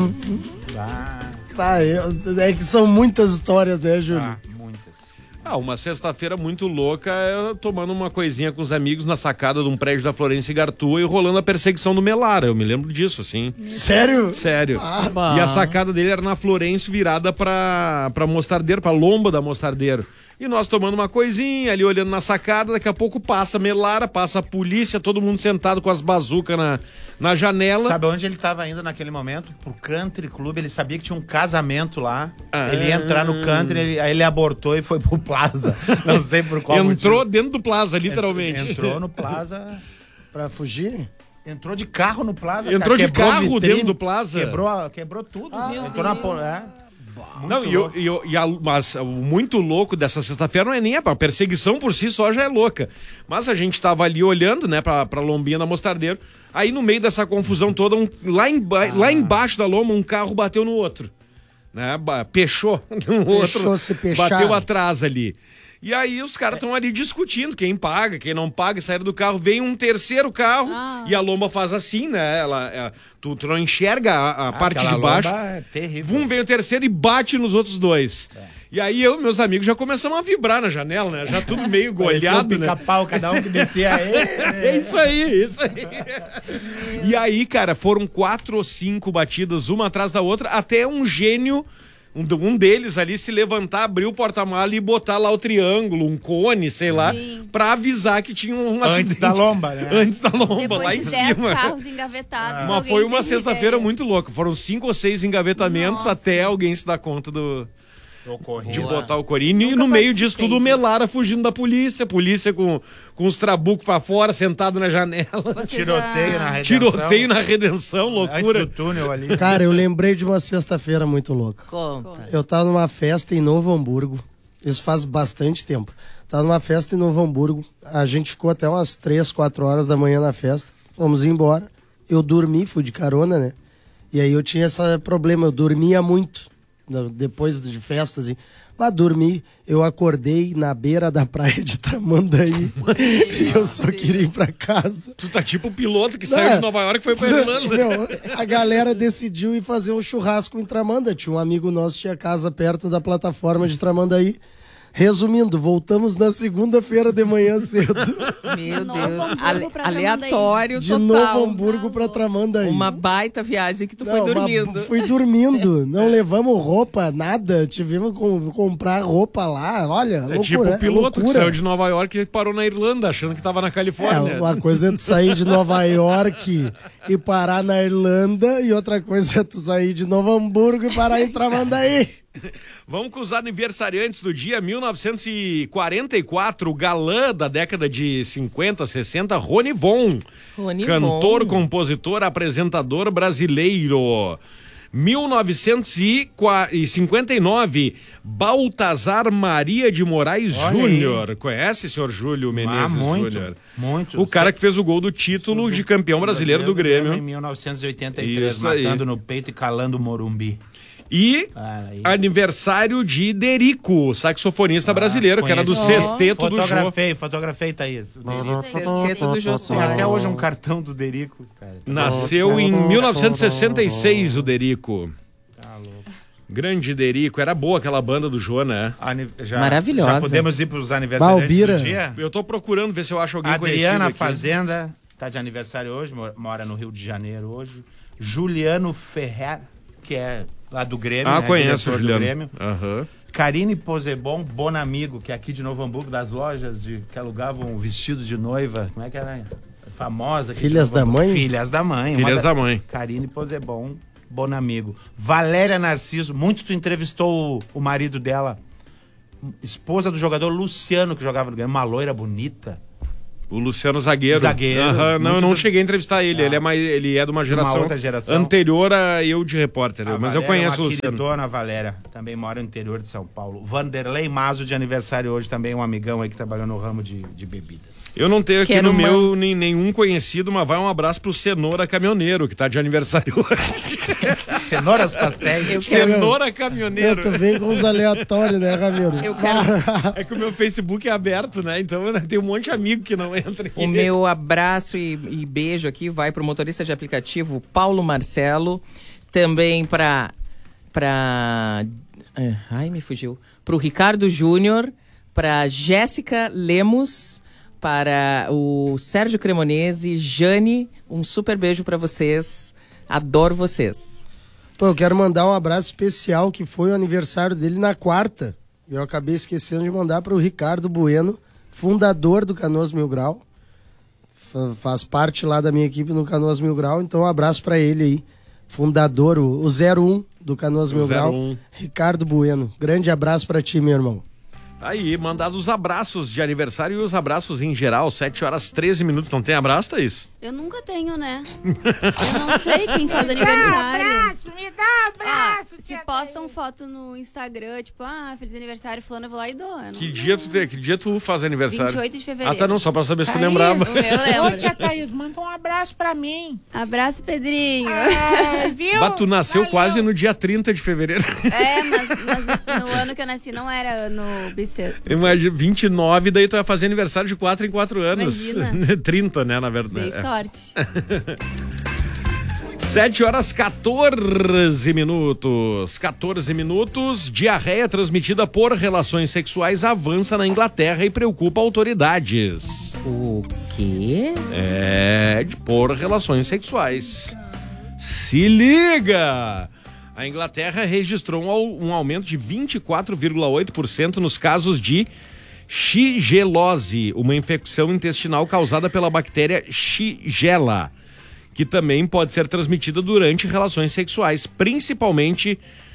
[SPEAKER 4] É que são muitas histórias, né, Júlio?
[SPEAKER 3] Muitas.
[SPEAKER 1] Uma sexta-feira muito louca, tomando uma coisinha com os amigos na sacada de um prédio da Florência e Gartua e rolando a perseguição do Melara. Eu me lembro disso, assim.
[SPEAKER 4] Sério?
[SPEAKER 1] Sério. E a sacada dele era na Florência, virada pra Mostardeiro, pra lomba da Mostardeiro. E nós tomando uma coisinha ali, olhando na sacada, daqui a pouco passa Melara, passa a polícia, todo mundo sentado com as bazucas na janela.
[SPEAKER 3] Sabe onde ele estava indo naquele momento? Pro Country Club, ele sabia que tinha um casamento lá. Ele ia entrar no Country, aí ele abortou e foi pro Plaza. Não sei por qual
[SPEAKER 1] Entrou
[SPEAKER 3] motivo.
[SPEAKER 1] dentro do Plaza, literalmente.
[SPEAKER 3] Entrou no Plaza.
[SPEAKER 4] Pra fugir?
[SPEAKER 3] Entrou de carro no Plaza.
[SPEAKER 1] Entrou de
[SPEAKER 3] quebrou
[SPEAKER 1] carro
[SPEAKER 3] vitrine,
[SPEAKER 1] dentro do Plaza?
[SPEAKER 3] Quebrou tudo. Entrou na
[SPEAKER 1] Não, mas o muito louco dessa sexta-feira não é nem a perseguição por si só já é louca. Mas a gente tava ali olhando, né, pra lombinha da Mostardeiro. Aí no meio dessa confusão toda, lá embaixo da lomba, um carro bateu no outro. Né? Pechou no outro.
[SPEAKER 4] Se pechar.
[SPEAKER 1] Bateu atrás ali. E aí os caras estão ali discutindo quem paga, quem não paga, saíram do carro, vem um terceiro carro e a lomba faz assim, né? Tu não enxerga a parte de baixo.
[SPEAKER 3] É terrível.
[SPEAKER 1] Vem o terceiro e bate nos outros dois. E aí eu e meus amigos já começamos a vibrar na janela, né? Já tudo meio golhado, né?
[SPEAKER 3] Pica-pau, cada um que descia aí.
[SPEAKER 1] É isso aí. E aí, cara, foram 4 ou 5 batidas, uma atrás da outra, até um gênio... Um deles ali se levantar, abrir o porta-mala e botar lá o triângulo, um cone, sei lá, pra avisar que tinha um acidente.
[SPEAKER 3] Antes da lomba, né?
[SPEAKER 1] Antes da lomba,
[SPEAKER 2] Depois
[SPEAKER 1] lá em
[SPEAKER 2] de 10
[SPEAKER 1] cima.
[SPEAKER 2] carros engavetados.
[SPEAKER 1] Mas foi uma sexta-feira muito louca. Foram 5 ou 6 engavetamentos até alguém se dar conta de botar o corinho. E no meio disso tudo, o Melara fugindo da polícia. Polícia com os trabucos pra fora, sentado na janela. Tiroteio na Redenção, loucura.
[SPEAKER 3] Antes do túnel ali.
[SPEAKER 4] Cara, eu lembrei de uma sexta-feira muito louca.
[SPEAKER 5] Conta.
[SPEAKER 4] Eu tava numa festa em Novo Hamburgo. Isso faz bastante tempo. Tava numa festa em Novo Hamburgo. A gente ficou até umas 3, 4 horas da manhã na festa. Fomos embora. Eu dormi, fui de carona, né? E aí eu tinha esse problema, eu dormia muito. Depois de festas, assim. Mas dormi, eu acordei na beira da praia de Tramandaí e eu só queria ir pra casa.
[SPEAKER 1] Tu tá tipo o piloto que saiu de Nova York e foi pra Irlanda.
[SPEAKER 4] Meu, a galera decidiu ir fazer um churrasco em Tramandaí. Tinha um amigo nosso que tinha casa perto da plataforma de Tramandaí. Resumindo, voltamos na segunda-feira de manhã cedo.
[SPEAKER 5] Meu Deus, aleatório
[SPEAKER 4] de
[SPEAKER 5] total.
[SPEAKER 4] Novo Hamburgo pra Tramandaí.
[SPEAKER 5] Uma baita viagem que tu foi dormindo.
[SPEAKER 4] Fui dormindo, não levamos roupa, nada. Tivemos que comprar roupa lá, olha, loucura.
[SPEAKER 1] Tipo o piloto
[SPEAKER 4] loucura.
[SPEAKER 1] que saiu de Nova York e parou na Irlanda, achando que tava na Califórnia.
[SPEAKER 4] Uma coisa é tu sair de Nova York e parar na Irlanda, e outra coisa é tu sair de Novo Hamburgo e parar em Tramandaí.
[SPEAKER 1] Vamos com os aniversariantes do dia. 1944, o galã da década de 50, 60, Rony Von. Cantor, compositor, apresentador brasileiro. 1959, Baltazar Maria de Moraes Júnior. Conhece, senhor Júlio Menezes Júnior?
[SPEAKER 3] Muito.
[SPEAKER 1] O cara que fez o gol do título de campeão brasileiro do Grêmio.
[SPEAKER 3] Em 1983, matando no peito e calando o Morumbi.
[SPEAKER 1] E aniversário de Derico, saxofonista brasileiro, que era do sexteto do Jô.
[SPEAKER 3] Fotografei, Thaís.
[SPEAKER 5] Sexteto do Jô
[SPEAKER 3] Tem até hoje um cartão do Derico. Cara.
[SPEAKER 1] Nasceu em 1966 o Derico.
[SPEAKER 3] Tá louco.
[SPEAKER 1] Grande Derico, era boa aquela banda do Jô, né?
[SPEAKER 5] Maravilhosa.
[SPEAKER 3] Já podemos ir pros aniversariantes do dia?
[SPEAKER 1] Eu tô procurando ver se eu acho alguém
[SPEAKER 3] Adriana
[SPEAKER 1] conhecido aqui.
[SPEAKER 3] Fazenda, tá de aniversário hoje, mora no Rio de Janeiro hoje. Juliano Ferrer, que é lá do Grêmio, né?
[SPEAKER 1] Conheço o Juliano.
[SPEAKER 3] Do Grêmio.
[SPEAKER 1] Uhum.
[SPEAKER 3] Karine Posebon, Bonamigo, que é aqui de Novo Hamburgo, das lojas que alugavam vestido de noiva. Como é que era? famosa.
[SPEAKER 4] Filhas da Mãe?
[SPEAKER 3] Filhas da Mãe.
[SPEAKER 1] Filhas da Mãe.
[SPEAKER 3] Karine Posebon, bom amigo. Valéria Narciso, muito tu entrevistou o marido dela, esposa do jogador Luciano, que jogava no Grêmio, uma loira bonita.
[SPEAKER 1] O Luciano Zagueiro. Não, eu não cheguei a entrevistar ele. Ele é de uma geração,
[SPEAKER 3] outra geração
[SPEAKER 1] anterior a eu de repórter. Mas eu conheço o Luciano.
[SPEAKER 3] Dona Valéria, também mora no interior de São Paulo. Vanderlei Mazo, de aniversário hoje, também um amigão aí que trabalhou no ramo de bebidas.
[SPEAKER 1] Eu não tenho aqui meu nenhum conhecido, mas vai um abraço pro Cenoura Caminhoneiro, que tá de aniversário hoje.
[SPEAKER 3] Cenouras pastéis.
[SPEAKER 1] Cenoura Caminhoneiro.
[SPEAKER 4] Tu vem com os aleatórios, né, Ramiro?
[SPEAKER 1] É que o meu Facebook é aberto, né? Então tem um monte de amigo que não entra.
[SPEAKER 5] O meu abraço e beijo aqui vai pro motorista de aplicativo Paulo Marcelo, também me fugiu. Pro Ricardo Júnior, pra Jéssica Lemos, para o Sérgio Cremonese, Jane, um super beijo pra vocês. Adoro vocês.
[SPEAKER 4] Pô, eu quero mandar um abraço especial, que foi o aniversário dele na quarta. Eu acabei esquecendo de mandar para o Ricardo Bueno, fundador do Canoas Mil Grau. Faz parte lá da minha equipe no Canoas Mil Grau, então um abraço para ele aí. Fundador, o 01 do Canoas Mil Grau, Ricardo Bueno. Grande abraço para ti, meu irmão.
[SPEAKER 1] Aí, mandado os abraços de aniversário e os abraços em geral, 7h13. Não tem abraço, Thaís?
[SPEAKER 2] Eu nunca tenho, né? Eu não sei quem faz aniversário.
[SPEAKER 6] Me dá um abraço.
[SPEAKER 2] Se postam foto no Instagram, tipo, feliz aniversário, fulano, eu vou lá e dou.
[SPEAKER 1] Que dia tu faz aniversário?
[SPEAKER 2] 28 de fevereiro.
[SPEAKER 1] Tá, não, só pra saber se tu lembrava.
[SPEAKER 2] O meu lembro.
[SPEAKER 6] Ô, tia Thaís, manda um abraço pra mim.
[SPEAKER 2] Abraço, Pedrinho.
[SPEAKER 6] Viu?
[SPEAKER 1] Mas tu nasceu quase no dia 30 de fevereiro.
[SPEAKER 2] Mas no ano que eu nasci não era ano bissexto.
[SPEAKER 1] Imagina, 29, daí tu vai fazer aniversário de 4 em 4 anos.
[SPEAKER 2] Imagina.
[SPEAKER 1] 30, né, na verdade.
[SPEAKER 2] Dei sorte.
[SPEAKER 1] 7h14. 14 minutos. Diarreia transmitida por relações sexuais avança na Inglaterra e preocupa autoridades.
[SPEAKER 5] O quê?
[SPEAKER 1] Por relações sexuais. Se liga! A Inglaterra registrou um aumento de 24,8% nos casos de shigelose, uma infecção intestinal causada pela bactéria Shigella, que também pode ser transmitida durante relações sexuais, principalmente...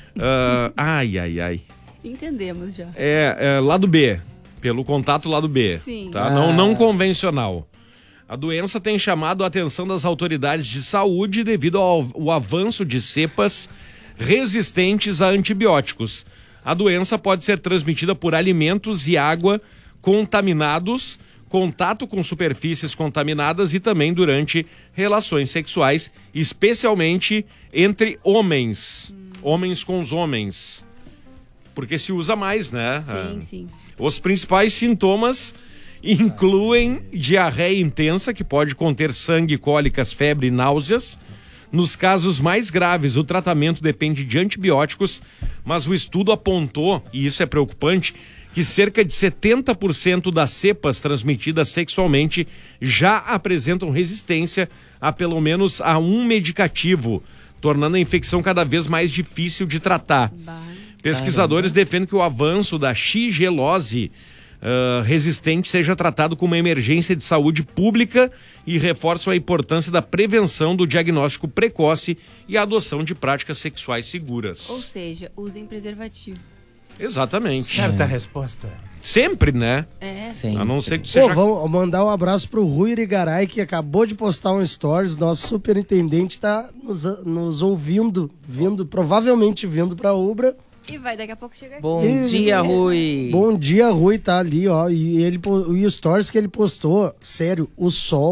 [SPEAKER 2] Entendemos já.
[SPEAKER 1] Lado B, pelo contato lado B.
[SPEAKER 2] Sim.
[SPEAKER 1] Tá? Não convencional. A doença tem chamado a atenção das autoridades de saúde devido ao avanço de cepas resistentes a antibióticos. A doença pode ser transmitida por alimentos e água contaminados, contato com superfícies contaminadas e também durante relações sexuais, especialmente entre homens. Homens com os homens. Porque se usa mais, né?
[SPEAKER 2] Sim.
[SPEAKER 1] Os principais sintomas incluem diarreia intensa, que pode conter sangue, cólicas, febre e náuseas. Nos casos mais graves, o tratamento depende de antibióticos, mas o estudo apontou, e isso é preocupante, que cerca de 70% das cepas transmitidas sexualmente já apresentam resistência a pelo menos a um medicativo, tornando a infecção cada vez mais difícil de tratar. Pesquisadores defendem que o avanço da shigelose resistente seja tratado como uma emergência de saúde pública e reforçam a importância da prevenção, do diagnóstico precoce e a adoção de práticas sexuais seguras.
[SPEAKER 2] Ou seja, usem preservativo.
[SPEAKER 1] Exatamente.
[SPEAKER 3] Certa resposta.
[SPEAKER 1] Sempre, né?
[SPEAKER 2] Sim.
[SPEAKER 1] A não ser que seja...
[SPEAKER 4] Vamos mandar um abraço pro Rui Irigaray, que acabou de postar um stories. Nosso superintendente tá nos ouvindo, provavelmente vindo pra Ubra.
[SPEAKER 2] E vai daqui a pouco chegar aqui.
[SPEAKER 5] Bom dia, Rui.
[SPEAKER 4] Bom dia, Rui, tá ali, ó. E o stories que ele postou, sério, o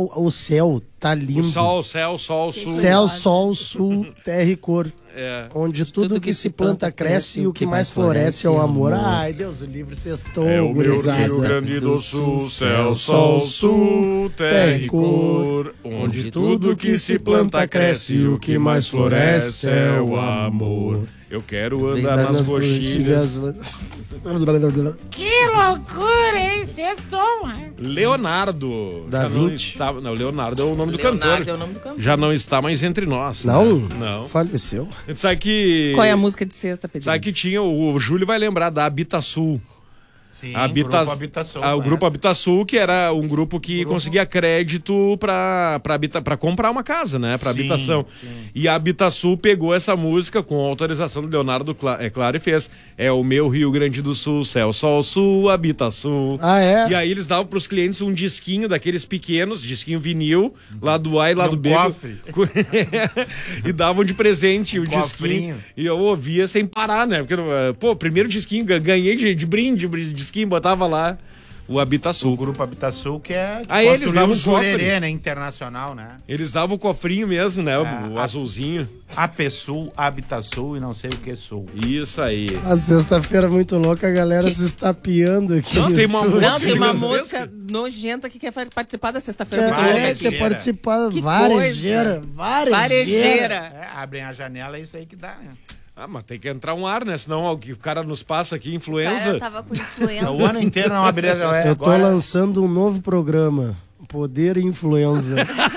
[SPEAKER 4] céu tá lindo.
[SPEAKER 1] Céu, sol, sul.
[SPEAKER 4] Céu, sol, sul, terra e cor. Onde tudo que se planta cresce e o que mais floresce é o amor. Ai, Deus, o livro sextou.
[SPEAKER 1] É o meu Rio Grande do Sul, céu, sol, sul, terra e cor. Onde tudo que se planta cresce e o que mais floresce é o amor. Eu quero andar nas coxilhas.
[SPEAKER 6] Que loucura, hein? Sextou, hein?
[SPEAKER 1] Leonardo.
[SPEAKER 4] Da Vinci.
[SPEAKER 1] Não, Leonardo é o nome do cantor.
[SPEAKER 5] É o nome do cantor.
[SPEAKER 1] Já não está mais entre nós.
[SPEAKER 4] Não?
[SPEAKER 1] Né? Não.
[SPEAKER 4] Faleceu.
[SPEAKER 1] Sabe que...
[SPEAKER 5] Qual é a música de sexta, Pedro?
[SPEAKER 1] Sabe que tinha, o Júlio vai lembrar da Habitasul.
[SPEAKER 3] Sim,
[SPEAKER 1] Grupo Habitasul. O Grupo Habitasul, que era um grupo que conseguia crédito para comprar uma casa, né? Para habitação. Sim. E a Habitasul pegou essa música com autorização do Leonardo Claro e fez. É o meu Rio Grande do Sul, céu, sol, sul, Habitasul.
[SPEAKER 4] Ah, é?
[SPEAKER 1] E aí eles davam pros clientes um disquinho daqueles pequenos, disquinho vinil, lado A e lado B.
[SPEAKER 3] Cofre.
[SPEAKER 1] E davam de presente o disquinho.
[SPEAKER 3] Cofrinho.
[SPEAKER 1] E eu ouvia sem parar, né? Porque, pô, primeiro disquinho, ganhei de brinde, disquinho, botava lá o Habitasul.
[SPEAKER 3] O Grupo Habitasul, que é
[SPEAKER 1] Aí eles davam
[SPEAKER 3] o
[SPEAKER 1] um
[SPEAKER 3] Jurerê, né? Internacional, né?
[SPEAKER 1] Eles davam o cofrinho mesmo, né? O azulzinho.
[SPEAKER 3] APSul, Habitasul e não sei o que Sul.
[SPEAKER 1] Isso aí.
[SPEAKER 4] A sexta-feira muito louca, a galera se estapeando aqui.
[SPEAKER 1] Não, tem uma
[SPEAKER 5] Não, tem uma moça nojenta que quer participar da sexta-feira muito louca.
[SPEAKER 4] Quer participar.
[SPEAKER 5] Que
[SPEAKER 4] Varejeira.
[SPEAKER 3] Abrem a janela, é isso aí que dá, né?
[SPEAKER 1] Ah, mas tem que entrar um ar, né? Senão o cara nos passa aqui, influenza.
[SPEAKER 2] Eu tava com influenza.
[SPEAKER 3] O ano inteiro não abre a janela.
[SPEAKER 4] Eu tô lançando um novo programa. Poder e Influenza.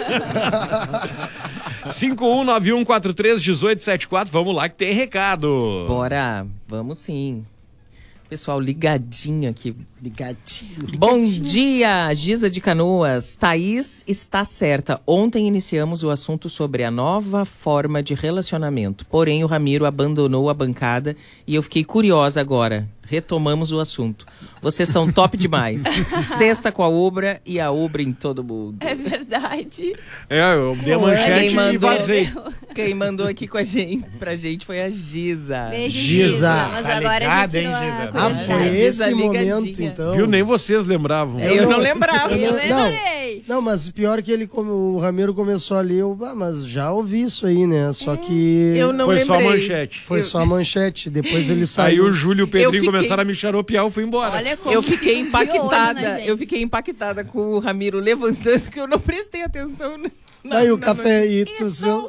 [SPEAKER 1] 5191431874. Vamos lá que tem recado.
[SPEAKER 5] Bora, vamos sim. Pessoal ligadinho aqui.
[SPEAKER 4] Ligadinho.
[SPEAKER 5] Bom dia, Giza de Canoas. Thaís está certa. Ontem iniciamos o assunto sobre a nova forma de relacionamento. Porém, o Ramiro abandonou a bancada e eu fiquei curiosa agora. Retomamos o assunto. Vocês são top demais. Sexta com a Ubra e a Ubra em todo mundo.
[SPEAKER 2] É verdade.
[SPEAKER 1] Eu dei a manchete e vazei.
[SPEAKER 5] Quem mandou aqui com a gente, pra gente foi a Giza.
[SPEAKER 2] Beijo,
[SPEAKER 4] Giza.
[SPEAKER 2] Mas
[SPEAKER 3] Tá
[SPEAKER 2] agora
[SPEAKER 3] ligado,
[SPEAKER 2] a gente
[SPEAKER 3] hein,
[SPEAKER 2] não
[SPEAKER 3] Giza?
[SPEAKER 4] Foi esse
[SPEAKER 5] ligadinha.
[SPEAKER 4] momento, então.
[SPEAKER 1] Viu? Nem vocês lembravam.
[SPEAKER 5] Eu não lembrava.
[SPEAKER 2] Eu lembrei.
[SPEAKER 4] Não, mas pior que ele, como o Ramiro começou ali, mas já ouvi isso aí, né? Só que...
[SPEAKER 5] Eu não
[SPEAKER 1] Foi
[SPEAKER 5] lembrei.
[SPEAKER 1] só a manchete.
[SPEAKER 4] Foi só a manchete, depois ele
[SPEAKER 1] Aí
[SPEAKER 4] saiu.
[SPEAKER 1] o Júlio e o Pedrinho
[SPEAKER 5] fiquei-
[SPEAKER 1] começaram a me xaropear, eu fui embora.
[SPEAKER 2] Olha como
[SPEAKER 5] Eu fiquei
[SPEAKER 2] fica de olho
[SPEAKER 5] impactada.
[SPEAKER 2] na gente.
[SPEAKER 5] Eu fiquei impactada com o Ramiro levantando, que eu não prestei atenção.
[SPEAKER 4] Aí o café e tu seu...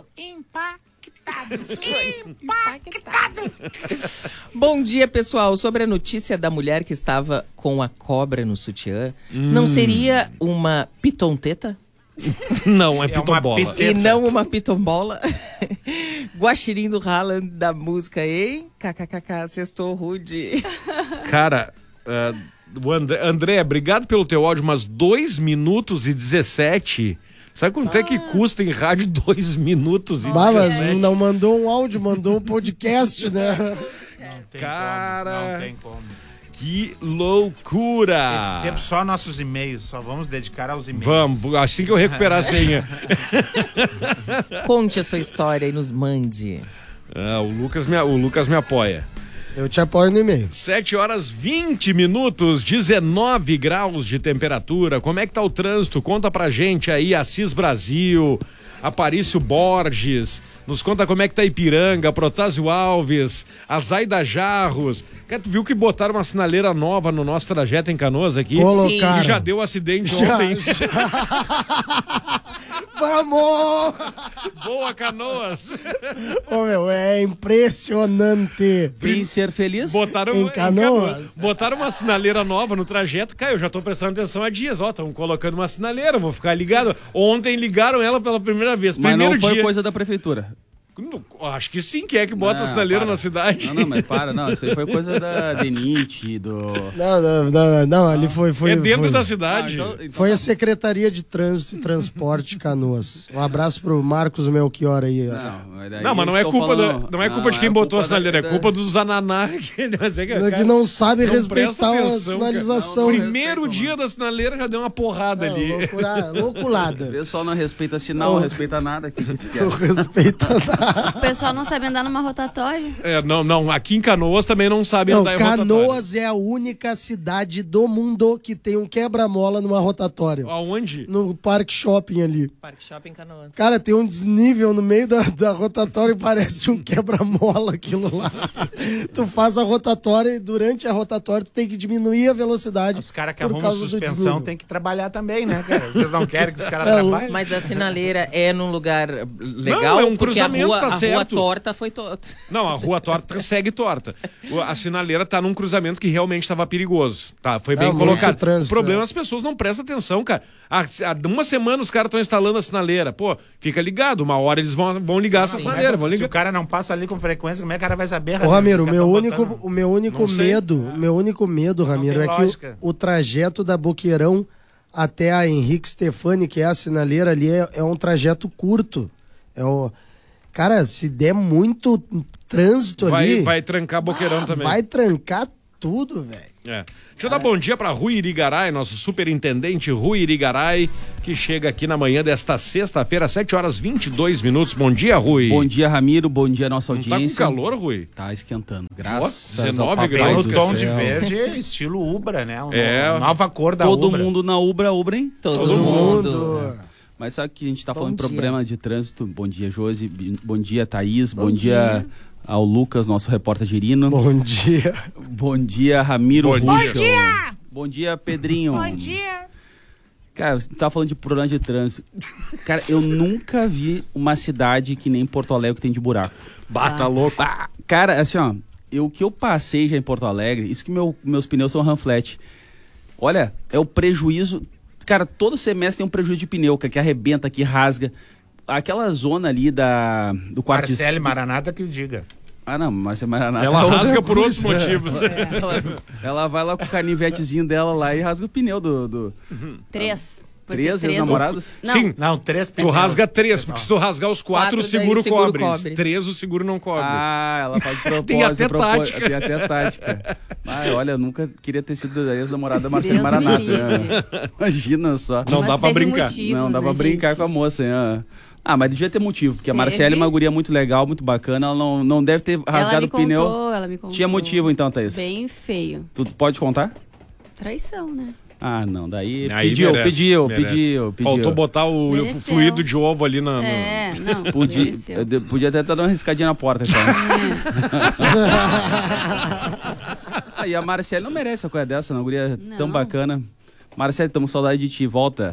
[SPEAKER 5] Bom dia, pessoal. Sobre a notícia da mulher que estava com a cobra no sutiã, não seria uma pitonteta?
[SPEAKER 1] Não, é
[SPEAKER 3] É uma
[SPEAKER 1] pitombola.
[SPEAKER 3] pit-
[SPEAKER 5] E não uma pitombola? Guaxirim do Haaland da música, hein? KKKK, sextou rude.
[SPEAKER 1] Cara, o André, obrigado pelo teu áudio, mas 2 minutos e 17. Sabe quanto é que custa em rádio 2 minutos e
[SPEAKER 4] Mas
[SPEAKER 1] 17?
[SPEAKER 4] não mandou um áudio, mandou um podcast, né?
[SPEAKER 1] Cara,
[SPEAKER 3] Não tem como.
[SPEAKER 1] que loucura!
[SPEAKER 3] Esse tempo só nossos e-mails, só vamos dedicar aos e-mails.
[SPEAKER 1] Vamos, assim que eu recuperar a senha.
[SPEAKER 5] Conte a sua história e nos mande.
[SPEAKER 1] O Lucas me apoia.
[SPEAKER 4] Eu te apoio no e-mail.
[SPEAKER 1] 7h20, 19 graus de temperatura. Como é que tá o trânsito? Conta pra gente aí, Assis Brasil, Aparício Borges. Nos conta como é que tá Ipiranga, Protásio Alves, a Zaida Jarros. Tu viu que botaram uma sinaleira nova no nosso trajeto em Canoas aqui?
[SPEAKER 4] Colocaram.
[SPEAKER 1] E já deu acidente
[SPEAKER 4] Já.
[SPEAKER 1] ontem.
[SPEAKER 4] Vamos!
[SPEAKER 1] Boa, Canoas!
[SPEAKER 4] Ô, meu, é impressionante.
[SPEAKER 14] Vem ser feliz?
[SPEAKER 1] Botaram
[SPEAKER 4] Em Canoas.
[SPEAKER 1] Botaram uma sinaleira nova no trajeto. Cara, eu já tô prestando atenção há dias. Ó, estão colocando uma sinaleira, vou ficar ligado. Ontem ligaram ela pela primeira vez.
[SPEAKER 14] Mas
[SPEAKER 1] Primeiro
[SPEAKER 14] não foi
[SPEAKER 1] dia.
[SPEAKER 14] coisa da prefeitura.
[SPEAKER 1] Acho que sim, que é que bota
[SPEAKER 14] Não,
[SPEAKER 1] a sinaleira
[SPEAKER 14] para.
[SPEAKER 1] na cidade.
[SPEAKER 14] Não, mas para, não. Isso aí foi coisa da DENIT, do...
[SPEAKER 4] Não, ali foi
[SPEAKER 1] é dentro
[SPEAKER 4] foi.
[SPEAKER 1] da cidade.
[SPEAKER 14] então
[SPEAKER 4] Foi a Secretaria de Trânsito e Transporte de Canoas. Um abraço pro Marcos Melchior aí.
[SPEAKER 1] Não, mas não é culpa, não é culpa de quem botou a sinaleira, é culpa dos ananá
[SPEAKER 4] que não sabe respeitar a sinalização.
[SPEAKER 1] Cara. Primeiro dia da sinaleira já deu uma porrada ali.
[SPEAKER 4] Louculada.
[SPEAKER 14] O pessoal não respeita sinal, não respeita nada.
[SPEAKER 4] Não respeita nada.
[SPEAKER 2] O pessoal não sabe andar numa rotatória.
[SPEAKER 1] Não, aqui em Canoas também não sabe andar em rotatória.
[SPEAKER 4] Canoas é a única cidade do mundo que tem um quebra-mola numa rotatória.
[SPEAKER 1] Aonde?
[SPEAKER 4] No Parque Shopping ali.
[SPEAKER 5] Parque Shopping Canoas.
[SPEAKER 4] Cara, tem um desnível no meio da rotatória e parece um quebra-mola aquilo lá. Tu faz a rotatória e durante a rotatória tu tem que diminuir a velocidade.
[SPEAKER 3] Os caras que
[SPEAKER 4] por
[SPEAKER 3] arrumam
[SPEAKER 4] causa do
[SPEAKER 3] suspensão
[SPEAKER 4] desnível.
[SPEAKER 3] tem que trabalhar também, né, cara? Vocês não querem que os caras trabalhem?
[SPEAKER 5] Mas a sinaleira é num lugar legal,
[SPEAKER 1] Não, é um
[SPEAKER 5] porque a
[SPEAKER 1] cruzamento. tá certo.
[SPEAKER 5] A rua torta foi torta.
[SPEAKER 1] Não, a rua torta segue torta. A sinaleira tá num cruzamento que realmente estava perigoso. Tá, foi bem colocado.
[SPEAKER 4] Trânsito,
[SPEAKER 1] o problema é as pessoas não prestam atenção, cara. Há uma semana os caras estão instalando a sinaleira. Pô, fica ligado. Uma hora eles vão ligar essa sinaleira. Vão ligar.
[SPEAKER 3] Se o cara não passa ali com frequência, como é que o cara vai saber?
[SPEAKER 4] Ô, Ramiro, o meu único medo, Ramiro, é que o trajeto da Boqueirão até a Henrique Stefani, que é a sinaleira ali, é um trajeto curto. Cara, se der muito trânsito ali...
[SPEAKER 1] Vai trancar Boqueirão também.
[SPEAKER 4] Vai trancar tudo, velho.
[SPEAKER 1] Deixa eu dar bom dia para Rui Irigaray, nosso superintendente Rui Irigaray, que chega aqui na manhã desta sexta-feira, 7h22. Bom dia, Rui.
[SPEAKER 14] Bom dia, Ramiro. Bom dia, nossa audiência.
[SPEAKER 1] Tá com calor, Rui?
[SPEAKER 14] Tá esquentando. Graças
[SPEAKER 1] 19 graus.
[SPEAKER 3] O tom de verde, estilo Ubra, né? A nova cor da
[SPEAKER 14] Ubra.
[SPEAKER 3] Todo
[SPEAKER 14] mundo na Ubra, hein?
[SPEAKER 5] Todo mundo.
[SPEAKER 14] Mas sabe que a gente tá falando de problema de trânsito. Bom dia, Josi. Bom dia, Thaís. Bom dia ao Lucas, nosso repórter girino.
[SPEAKER 4] Bom dia.
[SPEAKER 14] Bom dia, Ramiro.
[SPEAKER 6] Bom dia.
[SPEAKER 14] Bom dia, Pedrinho.
[SPEAKER 6] Bom dia.
[SPEAKER 14] Cara, você tá falando de problema de trânsito. Cara, eu nunca vi uma cidade que nem Porto Alegre que tem de buraco.
[SPEAKER 1] Bata louco.
[SPEAKER 14] Cara, assim, ó, o que eu passei já em Porto Alegre, isso que meus pneus são Ranflat. Olha, é o prejuízo. Cara, todo semestre tem um prejuízo de pneu, que arrebenta, que rasga. Aquela zona ali do quarto...
[SPEAKER 3] Marcele Maranata que diga.
[SPEAKER 14] Ah, não, Marcele Maranata...
[SPEAKER 1] Ela rasga por outros motivos.
[SPEAKER 14] Ela vai lá com o canivetezinho dela lá e rasga o pneu do...
[SPEAKER 2] 3.
[SPEAKER 14] Três namorados?
[SPEAKER 2] Não.
[SPEAKER 1] Sim.
[SPEAKER 3] Não, 3
[SPEAKER 1] Tu rasga 3, porque se tu rasgar os 4, o seguro cobre. 3, o seguro não cobre.
[SPEAKER 14] Ah, ela faz propósito.
[SPEAKER 1] Tem até tática.
[SPEAKER 14] Tem até tática. Mas olha, eu nunca queria ter sido a ex-namorada da Marcele Maranata. Imagina só.
[SPEAKER 1] Não dá pra brincar.
[SPEAKER 2] Motivo,
[SPEAKER 14] não dá pra brincar com a moça, hein? Mas devia ter motivo, porque a Marcele é uma guria muito legal, muito bacana, ela não deve ter rasgado o pneu.
[SPEAKER 2] Ela me contou.
[SPEAKER 14] Tinha motivo então, Thaís?
[SPEAKER 2] Bem feio.
[SPEAKER 14] Tu pode contar?
[SPEAKER 2] Traição, né?
[SPEAKER 14] Ah, não, daí
[SPEAKER 1] merece.
[SPEAKER 14] pediu.
[SPEAKER 1] Faltou botar o fluido de ovo ali na...
[SPEAKER 2] Não,
[SPEAKER 14] podia até dar uma riscadinha na porta, cara. E a Marcele não merece uma coisa dessa, não, guria tão bacana. Marcele, estamos com saudade de ti, volta,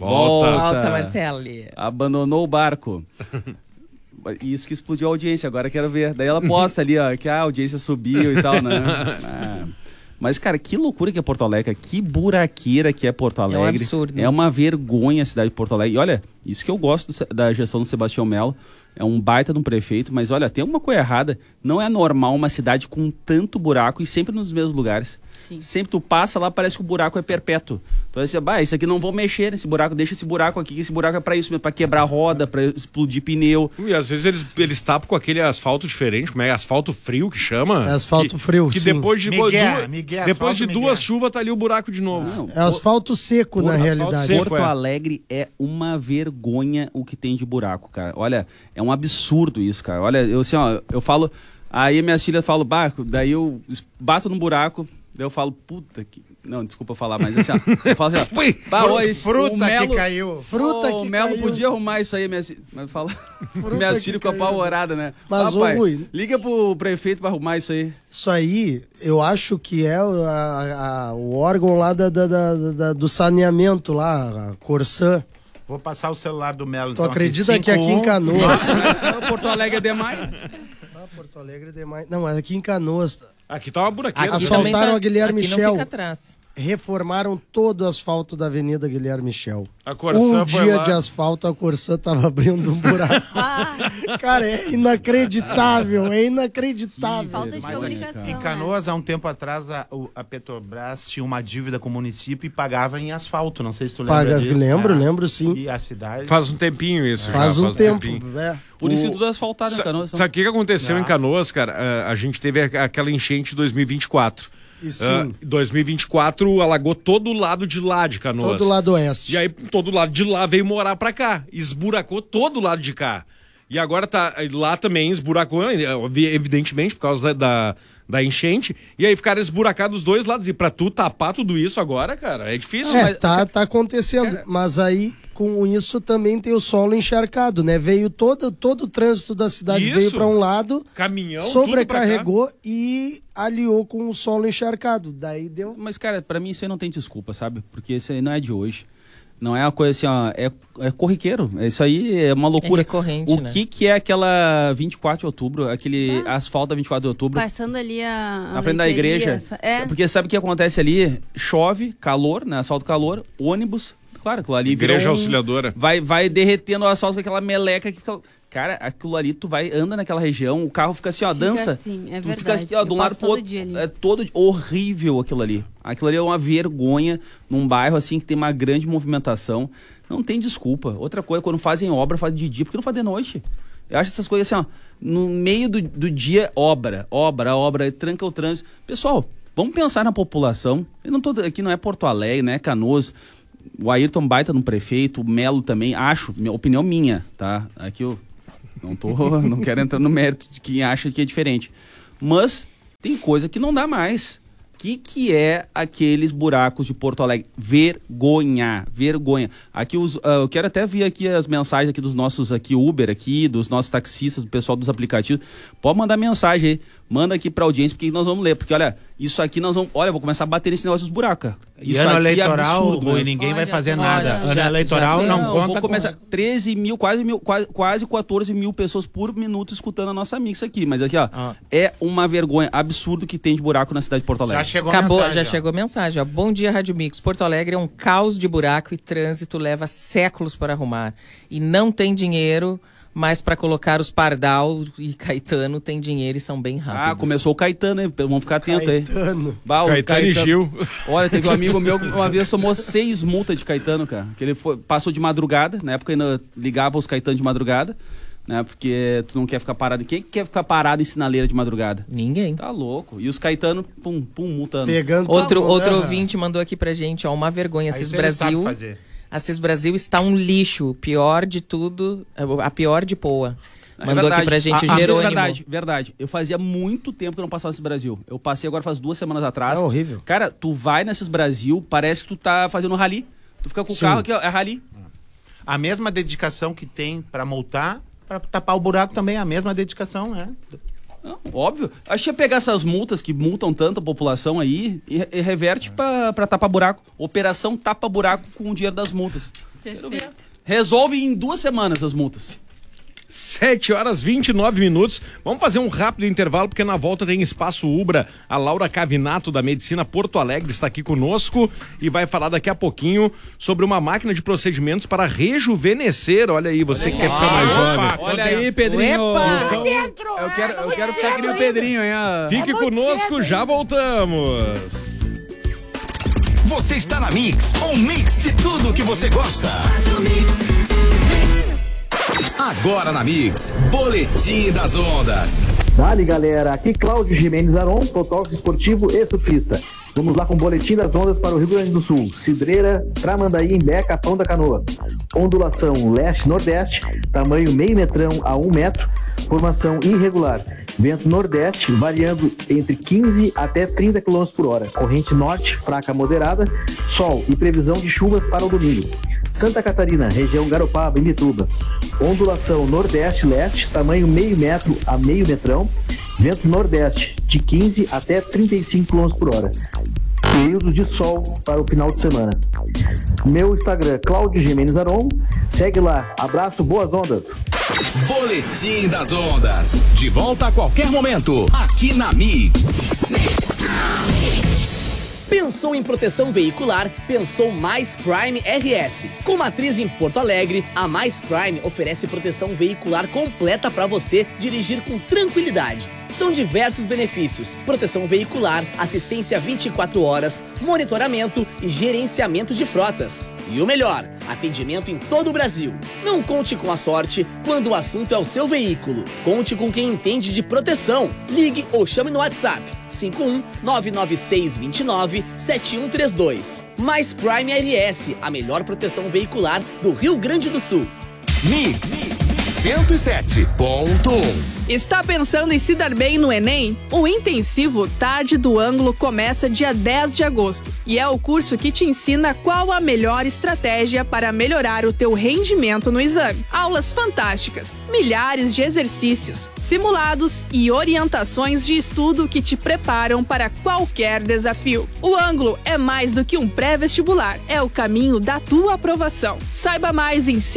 [SPEAKER 5] Marcele.
[SPEAKER 14] Abandonou o barco. Isso que explodiu a audiência, agora quero ver. Daí ela posta ali, ó, que a audiência subiu e tal, né? Mas, cara, que loucura que é Porto Alegre, que buraqueira que é Porto Alegre.
[SPEAKER 5] É um absurdo.
[SPEAKER 14] É uma vergonha a cidade de Porto Alegre. E olha, isso que eu gosto da gestão do Sebastião Melo, é um baita de um prefeito, mas olha, tem uma coisa errada. Não é normal uma cidade com tanto buraco e sempre nos mesmos lugares.
[SPEAKER 2] Sim.
[SPEAKER 14] Sempre tu passa lá, parece que o buraco é perpétuo. Então você, isso aqui não vou mexer nesse buraco, deixa esse buraco aqui, que esse buraco é pra isso mesmo, pra quebrar roda, pra explodir pneu.
[SPEAKER 1] E às vezes eles tapam com aquele asfalto diferente, como é? Asfalto frio que chama?
[SPEAKER 4] É asfalto frio,
[SPEAKER 1] que
[SPEAKER 4] sim.
[SPEAKER 1] depois de
[SPEAKER 3] depois
[SPEAKER 1] de duas chuvas tá ali o buraco de novo.
[SPEAKER 14] Não,
[SPEAKER 4] é asfalto seco, na realidade.
[SPEAKER 14] Porto Alegre é uma vergonha o que tem de buraco, cara. Olha, é um absurdo isso, cara. Olha, eu falo, aí minhas filhas falam, daí eu bato num buraco, daí eu falo, puta que... Não, desculpa falar, mas assim, ó, eu falo assim,
[SPEAKER 3] fruta que caiu.
[SPEAKER 4] Fruta que
[SPEAKER 14] o Melo
[SPEAKER 4] caiu.
[SPEAKER 14] Podia arrumar isso aí, minhas filhas ficam apavoradas, né?
[SPEAKER 4] Mas,
[SPEAKER 14] papai,
[SPEAKER 4] Rui,
[SPEAKER 14] liga pro prefeito pra arrumar isso aí.
[SPEAKER 4] Isso aí, eu acho que é o órgão lá do saneamento lá, a Corsã.
[SPEAKER 3] Vou passar o celular do Melo.
[SPEAKER 4] Tu acredita que aqui em Canoas...
[SPEAKER 14] Porto Alegre é demais.
[SPEAKER 4] Porto Alegre é demais. Não, mas aqui em Canoas...
[SPEAKER 1] Aqui tá uma buraqueira.
[SPEAKER 4] Asfaltaram a Guilherme
[SPEAKER 5] aqui
[SPEAKER 4] Michel.
[SPEAKER 5] Não fica atrás.
[SPEAKER 4] Reformaram todo o asfalto da Avenida Guilherme Michel.
[SPEAKER 1] A Corsã foi
[SPEAKER 4] dia
[SPEAKER 1] lá.
[SPEAKER 4] de asfalto, a Corsã tava abrindo um buraco. Cara, é inacreditável, é inacreditável.
[SPEAKER 2] Falta de comunicação.
[SPEAKER 3] Em Canoas, há um tempo atrás, a Petrobras tinha uma dívida com o município e pagava em asfalto. Não sei se tu lembra disso.
[SPEAKER 4] Lembro sim.
[SPEAKER 3] E a cidade...
[SPEAKER 1] Faz um tempinho isso.
[SPEAKER 4] Faz um tempo.
[SPEAKER 14] Por isso tudo asfaltado em Canoas.
[SPEAKER 1] Sabe o que aconteceu em Canoas, cara? A gente teve aquela enchente de 2024.
[SPEAKER 4] E sim.
[SPEAKER 1] 2024 alagou todo o lado de lá de Canoas.
[SPEAKER 4] Todo o lado oeste.
[SPEAKER 1] E aí todo lado de lá veio morar pra cá. Esburacou todo o lado de cá. E agora lá também esburacou, evidentemente, por causa da enchente. E aí ficaram esburacados os dois lados. E pra tu tapar tudo isso agora, cara, é difícil.
[SPEAKER 4] Tá acontecendo. Cara... Mas aí, com isso, também tem o solo encharcado, né? Veio todo o trânsito da cidade veio pra um lado.
[SPEAKER 1] Caminhão,
[SPEAKER 4] sobrecarregou e aliou com o solo encharcado. Daí deu...
[SPEAKER 14] Mas, cara, pra mim isso aí não tem desculpa, sabe? Porque isso aí não é de hoje. Não é uma coisa assim, ó, é corriqueiro. Isso aí é uma loucura.
[SPEAKER 5] É recorrente,
[SPEAKER 14] o que é aquela 24 de outubro, aquele asfalto da 24 de outubro?
[SPEAKER 2] Passando ali
[SPEAKER 14] na frente da igreja. Porque sabe o que acontece ali? Chove, calor, né? Asfalto calor, ônibus. Claro, aquilo ali
[SPEAKER 1] Igreja Auxiliadora.
[SPEAKER 14] Vai derretendo o asfalto com aquela meleca que fica... Cara, aquilo ali, tu anda naquela região, o carro fica assim, ó, dança.
[SPEAKER 2] Assim, é
[SPEAKER 14] tu
[SPEAKER 2] verdade.
[SPEAKER 14] fica aqui, ó, de um lado pro outro. É todo horrível aquilo ali. Aquilo ali é uma vergonha num bairro assim que tem uma grande movimentação. Não tem desculpa. Outra coisa, quando fazem obra, fazem de dia, por que não fazem de noite? Eu acho essas coisas assim, ó, no meio do dia, obra, tranca o trânsito. Pessoal, vamos pensar na população. Eu não tô, aqui não é Porto Alegre, não é Canoas. O Ayrton baita no prefeito, o Melo também, acho, opinião minha, tá? Aqui eu não quero entrar no mérito de quem acha que é diferente. Mas tem coisa que não dá mais. Que é aqueles buracos de Porto Alegre? Vergonha. Aqui eu quero até ver aqui as mensagens aqui dos nossos aqui Uber aqui, dos nossos taxistas, do pessoal dos aplicativos. Pode mandar mensagem aí. Manda aqui pra audiência, porque nós vamos ler. Porque, olha, isso aqui nós vamos... Olha, eu vou começar a bater nesse negócio dos buracos.
[SPEAKER 3] Isso ano eleitoral, Rui, ninguém vai fazer nada. Ano eleitoral não conta.
[SPEAKER 14] Vou começar 13 mil, quase 14 mil pessoas por minuto escutando a nossa mix aqui. Mas aqui, ó, é uma vergonha absurdo que tem de buraco na cidade de Porto Alegre.
[SPEAKER 5] Já chegou a mensagem, ó. Bom dia, Rádio Mix. Porto Alegre é um caos de buraco e trânsito leva séculos para arrumar. E não tem dinheiro... Mas para colocar os Pardal e Caetano tem dinheiro e são bem rápidos.
[SPEAKER 14] Ah, começou o Caetano, hein? Vamos ficar atento aí.
[SPEAKER 1] Caetano e Gil.
[SPEAKER 14] Olha, teve um amigo meu que uma vez tomou 6 multas de Caetano, cara. Que ele passou de madrugada, na época ainda ligava os Caetano de madrugada, né? Porque tu não quer ficar parado. Quem quer ficar parado em sinaleira de madrugada?
[SPEAKER 5] Ninguém.
[SPEAKER 14] Tá louco. E os Caetano, multando.
[SPEAKER 5] Outro ouvinte mandou aqui pra gente, ó, uma vergonha. Assis Brasil. Assis Brasil está um lixo, pior de tudo, a pior de Poa. Mandou aqui pra gente o Jerônimo.
[SPEAKER 14] Verdade. Eu fazia muito tempo que eu não passava Assis Brasil. Eu passei agora faz 2 semanas atrás.
[SPEAKER 4] É horrível.
[SPEAKER 14] Cara, tu vai nesses Brasil, parece que tu tá fazendo rally. Tu fica com o carro aqui, ó, é rally.
[SPEAKER 3] A mesma dedicação que tem pra multar, pra tapar o buraco também, a mesma dedicação, né?
[SPEAKER 14] Não, óbvio. Acho que ia pegar essas multas que multam tanto a população aí e reverte pra tapar buraco. Operação tapa buraco com o dinheiro das multas.
[SPEAKER 2] Perfeito.
[SPEAKER 14] Resolve em 2 semanas as multas.
[SPEAKER 1] 7h29. Vamos fazer um rápido intervalo, porque na volta tem Espaço Ubra. A Laura Cavinato, da Medicina Porto Alegre, está aqui conosco e vai falar daqui a pouquinho sobre uma máquina de procedimentos para rejuvenescer. Olha aí, você que quer ficar mais jovem.
[SPEAKER 14] Olha aí, Pedrinho.
[SPEAKER 6] Tá dentro.
[SPEAKER 14] Eu quero ficar que nem o Pedrinho, hein?
[SPEAKER 1] Fique conosco, já voltamos.
[SPEAKER 9] Você está na Mix, um mix de tudo que você gosta. Agora na Mix, Boletim das Ondas.
[SPEAKER 15] Dale, galera, aqui Cláudio Jimenez Aron, fotógrafo esportivo e surfista. Vamos lá com o Boletim das Ondas para o Rio Grande do Sul. Cidreira, Tramandaí, Imbé, Capão da Canoa. Ondulação leste-nordeste, tamanho meio metrão a 1 metro, formação irregular. Vento nordeste, variando entre 15 até 30 km por hora. Corrente norte, fraca a moderada, sol e previsão de chuvas para o domingo. Santa Catarina, região Garopaba e Mituba. Ondulação nordeste-leste, tamanho meio metro a meio metrão. Vento nordeste, de 15 até 35 km por hora. Período de sol para o final de semana. Meu Instagram, Cláudio Jimenez Aron. Segue lá. Abraço, boas ondas.
[SPEAKER 9] Boletim das Ondas. De volta a qualquer momento. Aqui na Mix.
[SPEAKER 10] Pensou em proteção veicular? Pensou Mais Prime RS. Com matriz em Porto Alegre, a Mais Prime oferece proteção veicular completa para você dirigir com tranquilidade. São diversos benefícios: proteção veicular, assistência 24 horas, monitoramento e gerenciamento de frotas. E o melhor, atendimento em todo o Brasil. Não conte com a sorte quando o assunto é o seu veículo. Conte com quem entende de proteção. Ligue ou chame no WhatsApp 51-99629-7132. Mais Prime RS, a melhor proteção veicular do Rio Grande do Sul.
[SPEAKER 9] Mix 107.1
[SPEAKER 11] Está pensando em se dar bem no Enem? O intensivo Tarde do Ângulo começa dia 10 de agosto e é o curso que te ensina qual a melhor estratégia para melhorar o teu rendimento no exame. Aulas fantásticas, milhares de exercícios, simulados e orientações de estudo que te preparam para qualquer desafio. O Ângulo é mais do que um pré-vestibular, é o caminho da tua aprovação. Saiba mais em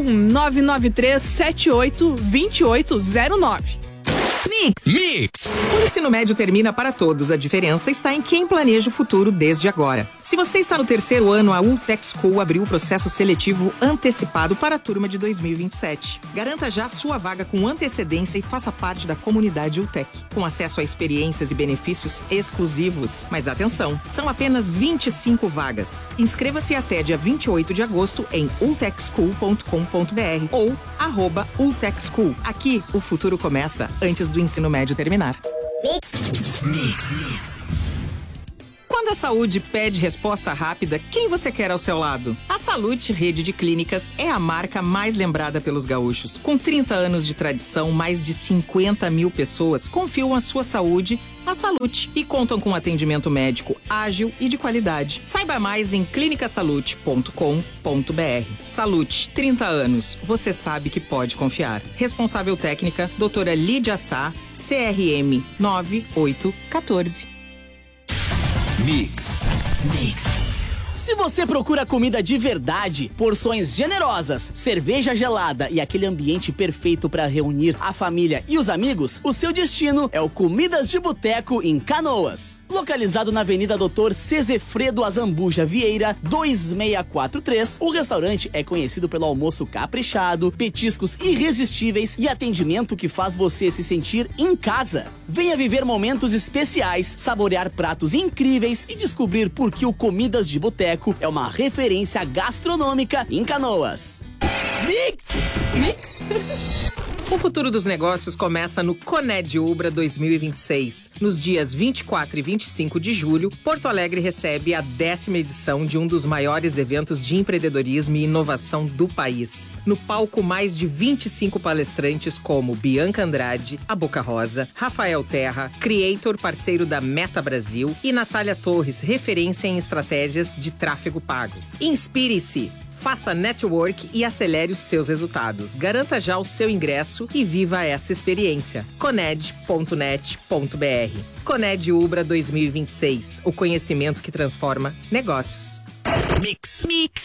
[SPEAKER 11] 51993782809.
[SPEAKER 5] Mix. O ensino médio termina para todos. A diferença está em quem planeja o futuro desde agora. Se você está no terceiro ano, a Ultec School abriu o processo seletivo antecipado para a turma de 2027. Garanta já sua vaga com antecedência e faça parte da comunidade Ultec, com acesso a experiências e benefícios exclusivos. Mas atenção, são apenas 25 vagas. Inscreva-se até dia 28 de agosto em ultecschool.com.br ou @ultecschool. Aqui, o futuro começa antes do ensino médio terminar. Mix. Quando a saúde pede resposta rápida, quem você quer ao seu lado? A Salute Rede de Clínicas é a marca mais lembrada pelos gaúchos. Com 30 anos de tradição, mais de 50 mil pessoas confiam a sua saúde à Salute e contam com atendimento médico ágil e de qualidade. Saiba mais em clinicasalute.com.br. Salute, 30 anos, você sabe que pode confiar. Responsável técnica, doutora Lídia Sá, CRM 9814.
[SPEAKER 9] Mix.
[SPEAKER 10] Se você procura comida de verdade, porções generosas, cerveja gelada e aquele ambiente perfeito para reunir a família e os amigos, o seu destino é o Comidas de Boteco em Canoas. Localizado na Avenida Dr. Cezefredo Azambuja Vieira, 2643, o restaurante é conhecido pelo almoço caprichado, petiscos irresistíveis e atendimento que faz você se sentir em casa. Venha viver momentos especiais, saborear pratos incríveis e descobrir por que o Comidas de Boteco é uma referência gastronômica em Canoas. Mix!
[SPEAKER 5] O futuro dos negócios começa no Coned Ubra 2026. Nos dias 24 e 25 de julho, Porto Alegre recebe a 10ª edição de um dos maiores eventos de empreendedorismo e inovação do país. No palco, mais de 25 palestrantes como Bianca Andrade, a Boca Rosa, Rafael Terra, Creator, parceiro da Meta Brasil, e Natália Torres, referência em estratégias de tráfego pago. Inspire-se! Faça network e acelere os seus resultados. Garanta já o seu ingresso e viva essa experiência. Coned.net.br. Coned Ubra 2026. O conhecimento que transforma negócios.
[SPEAKER 9] Mix.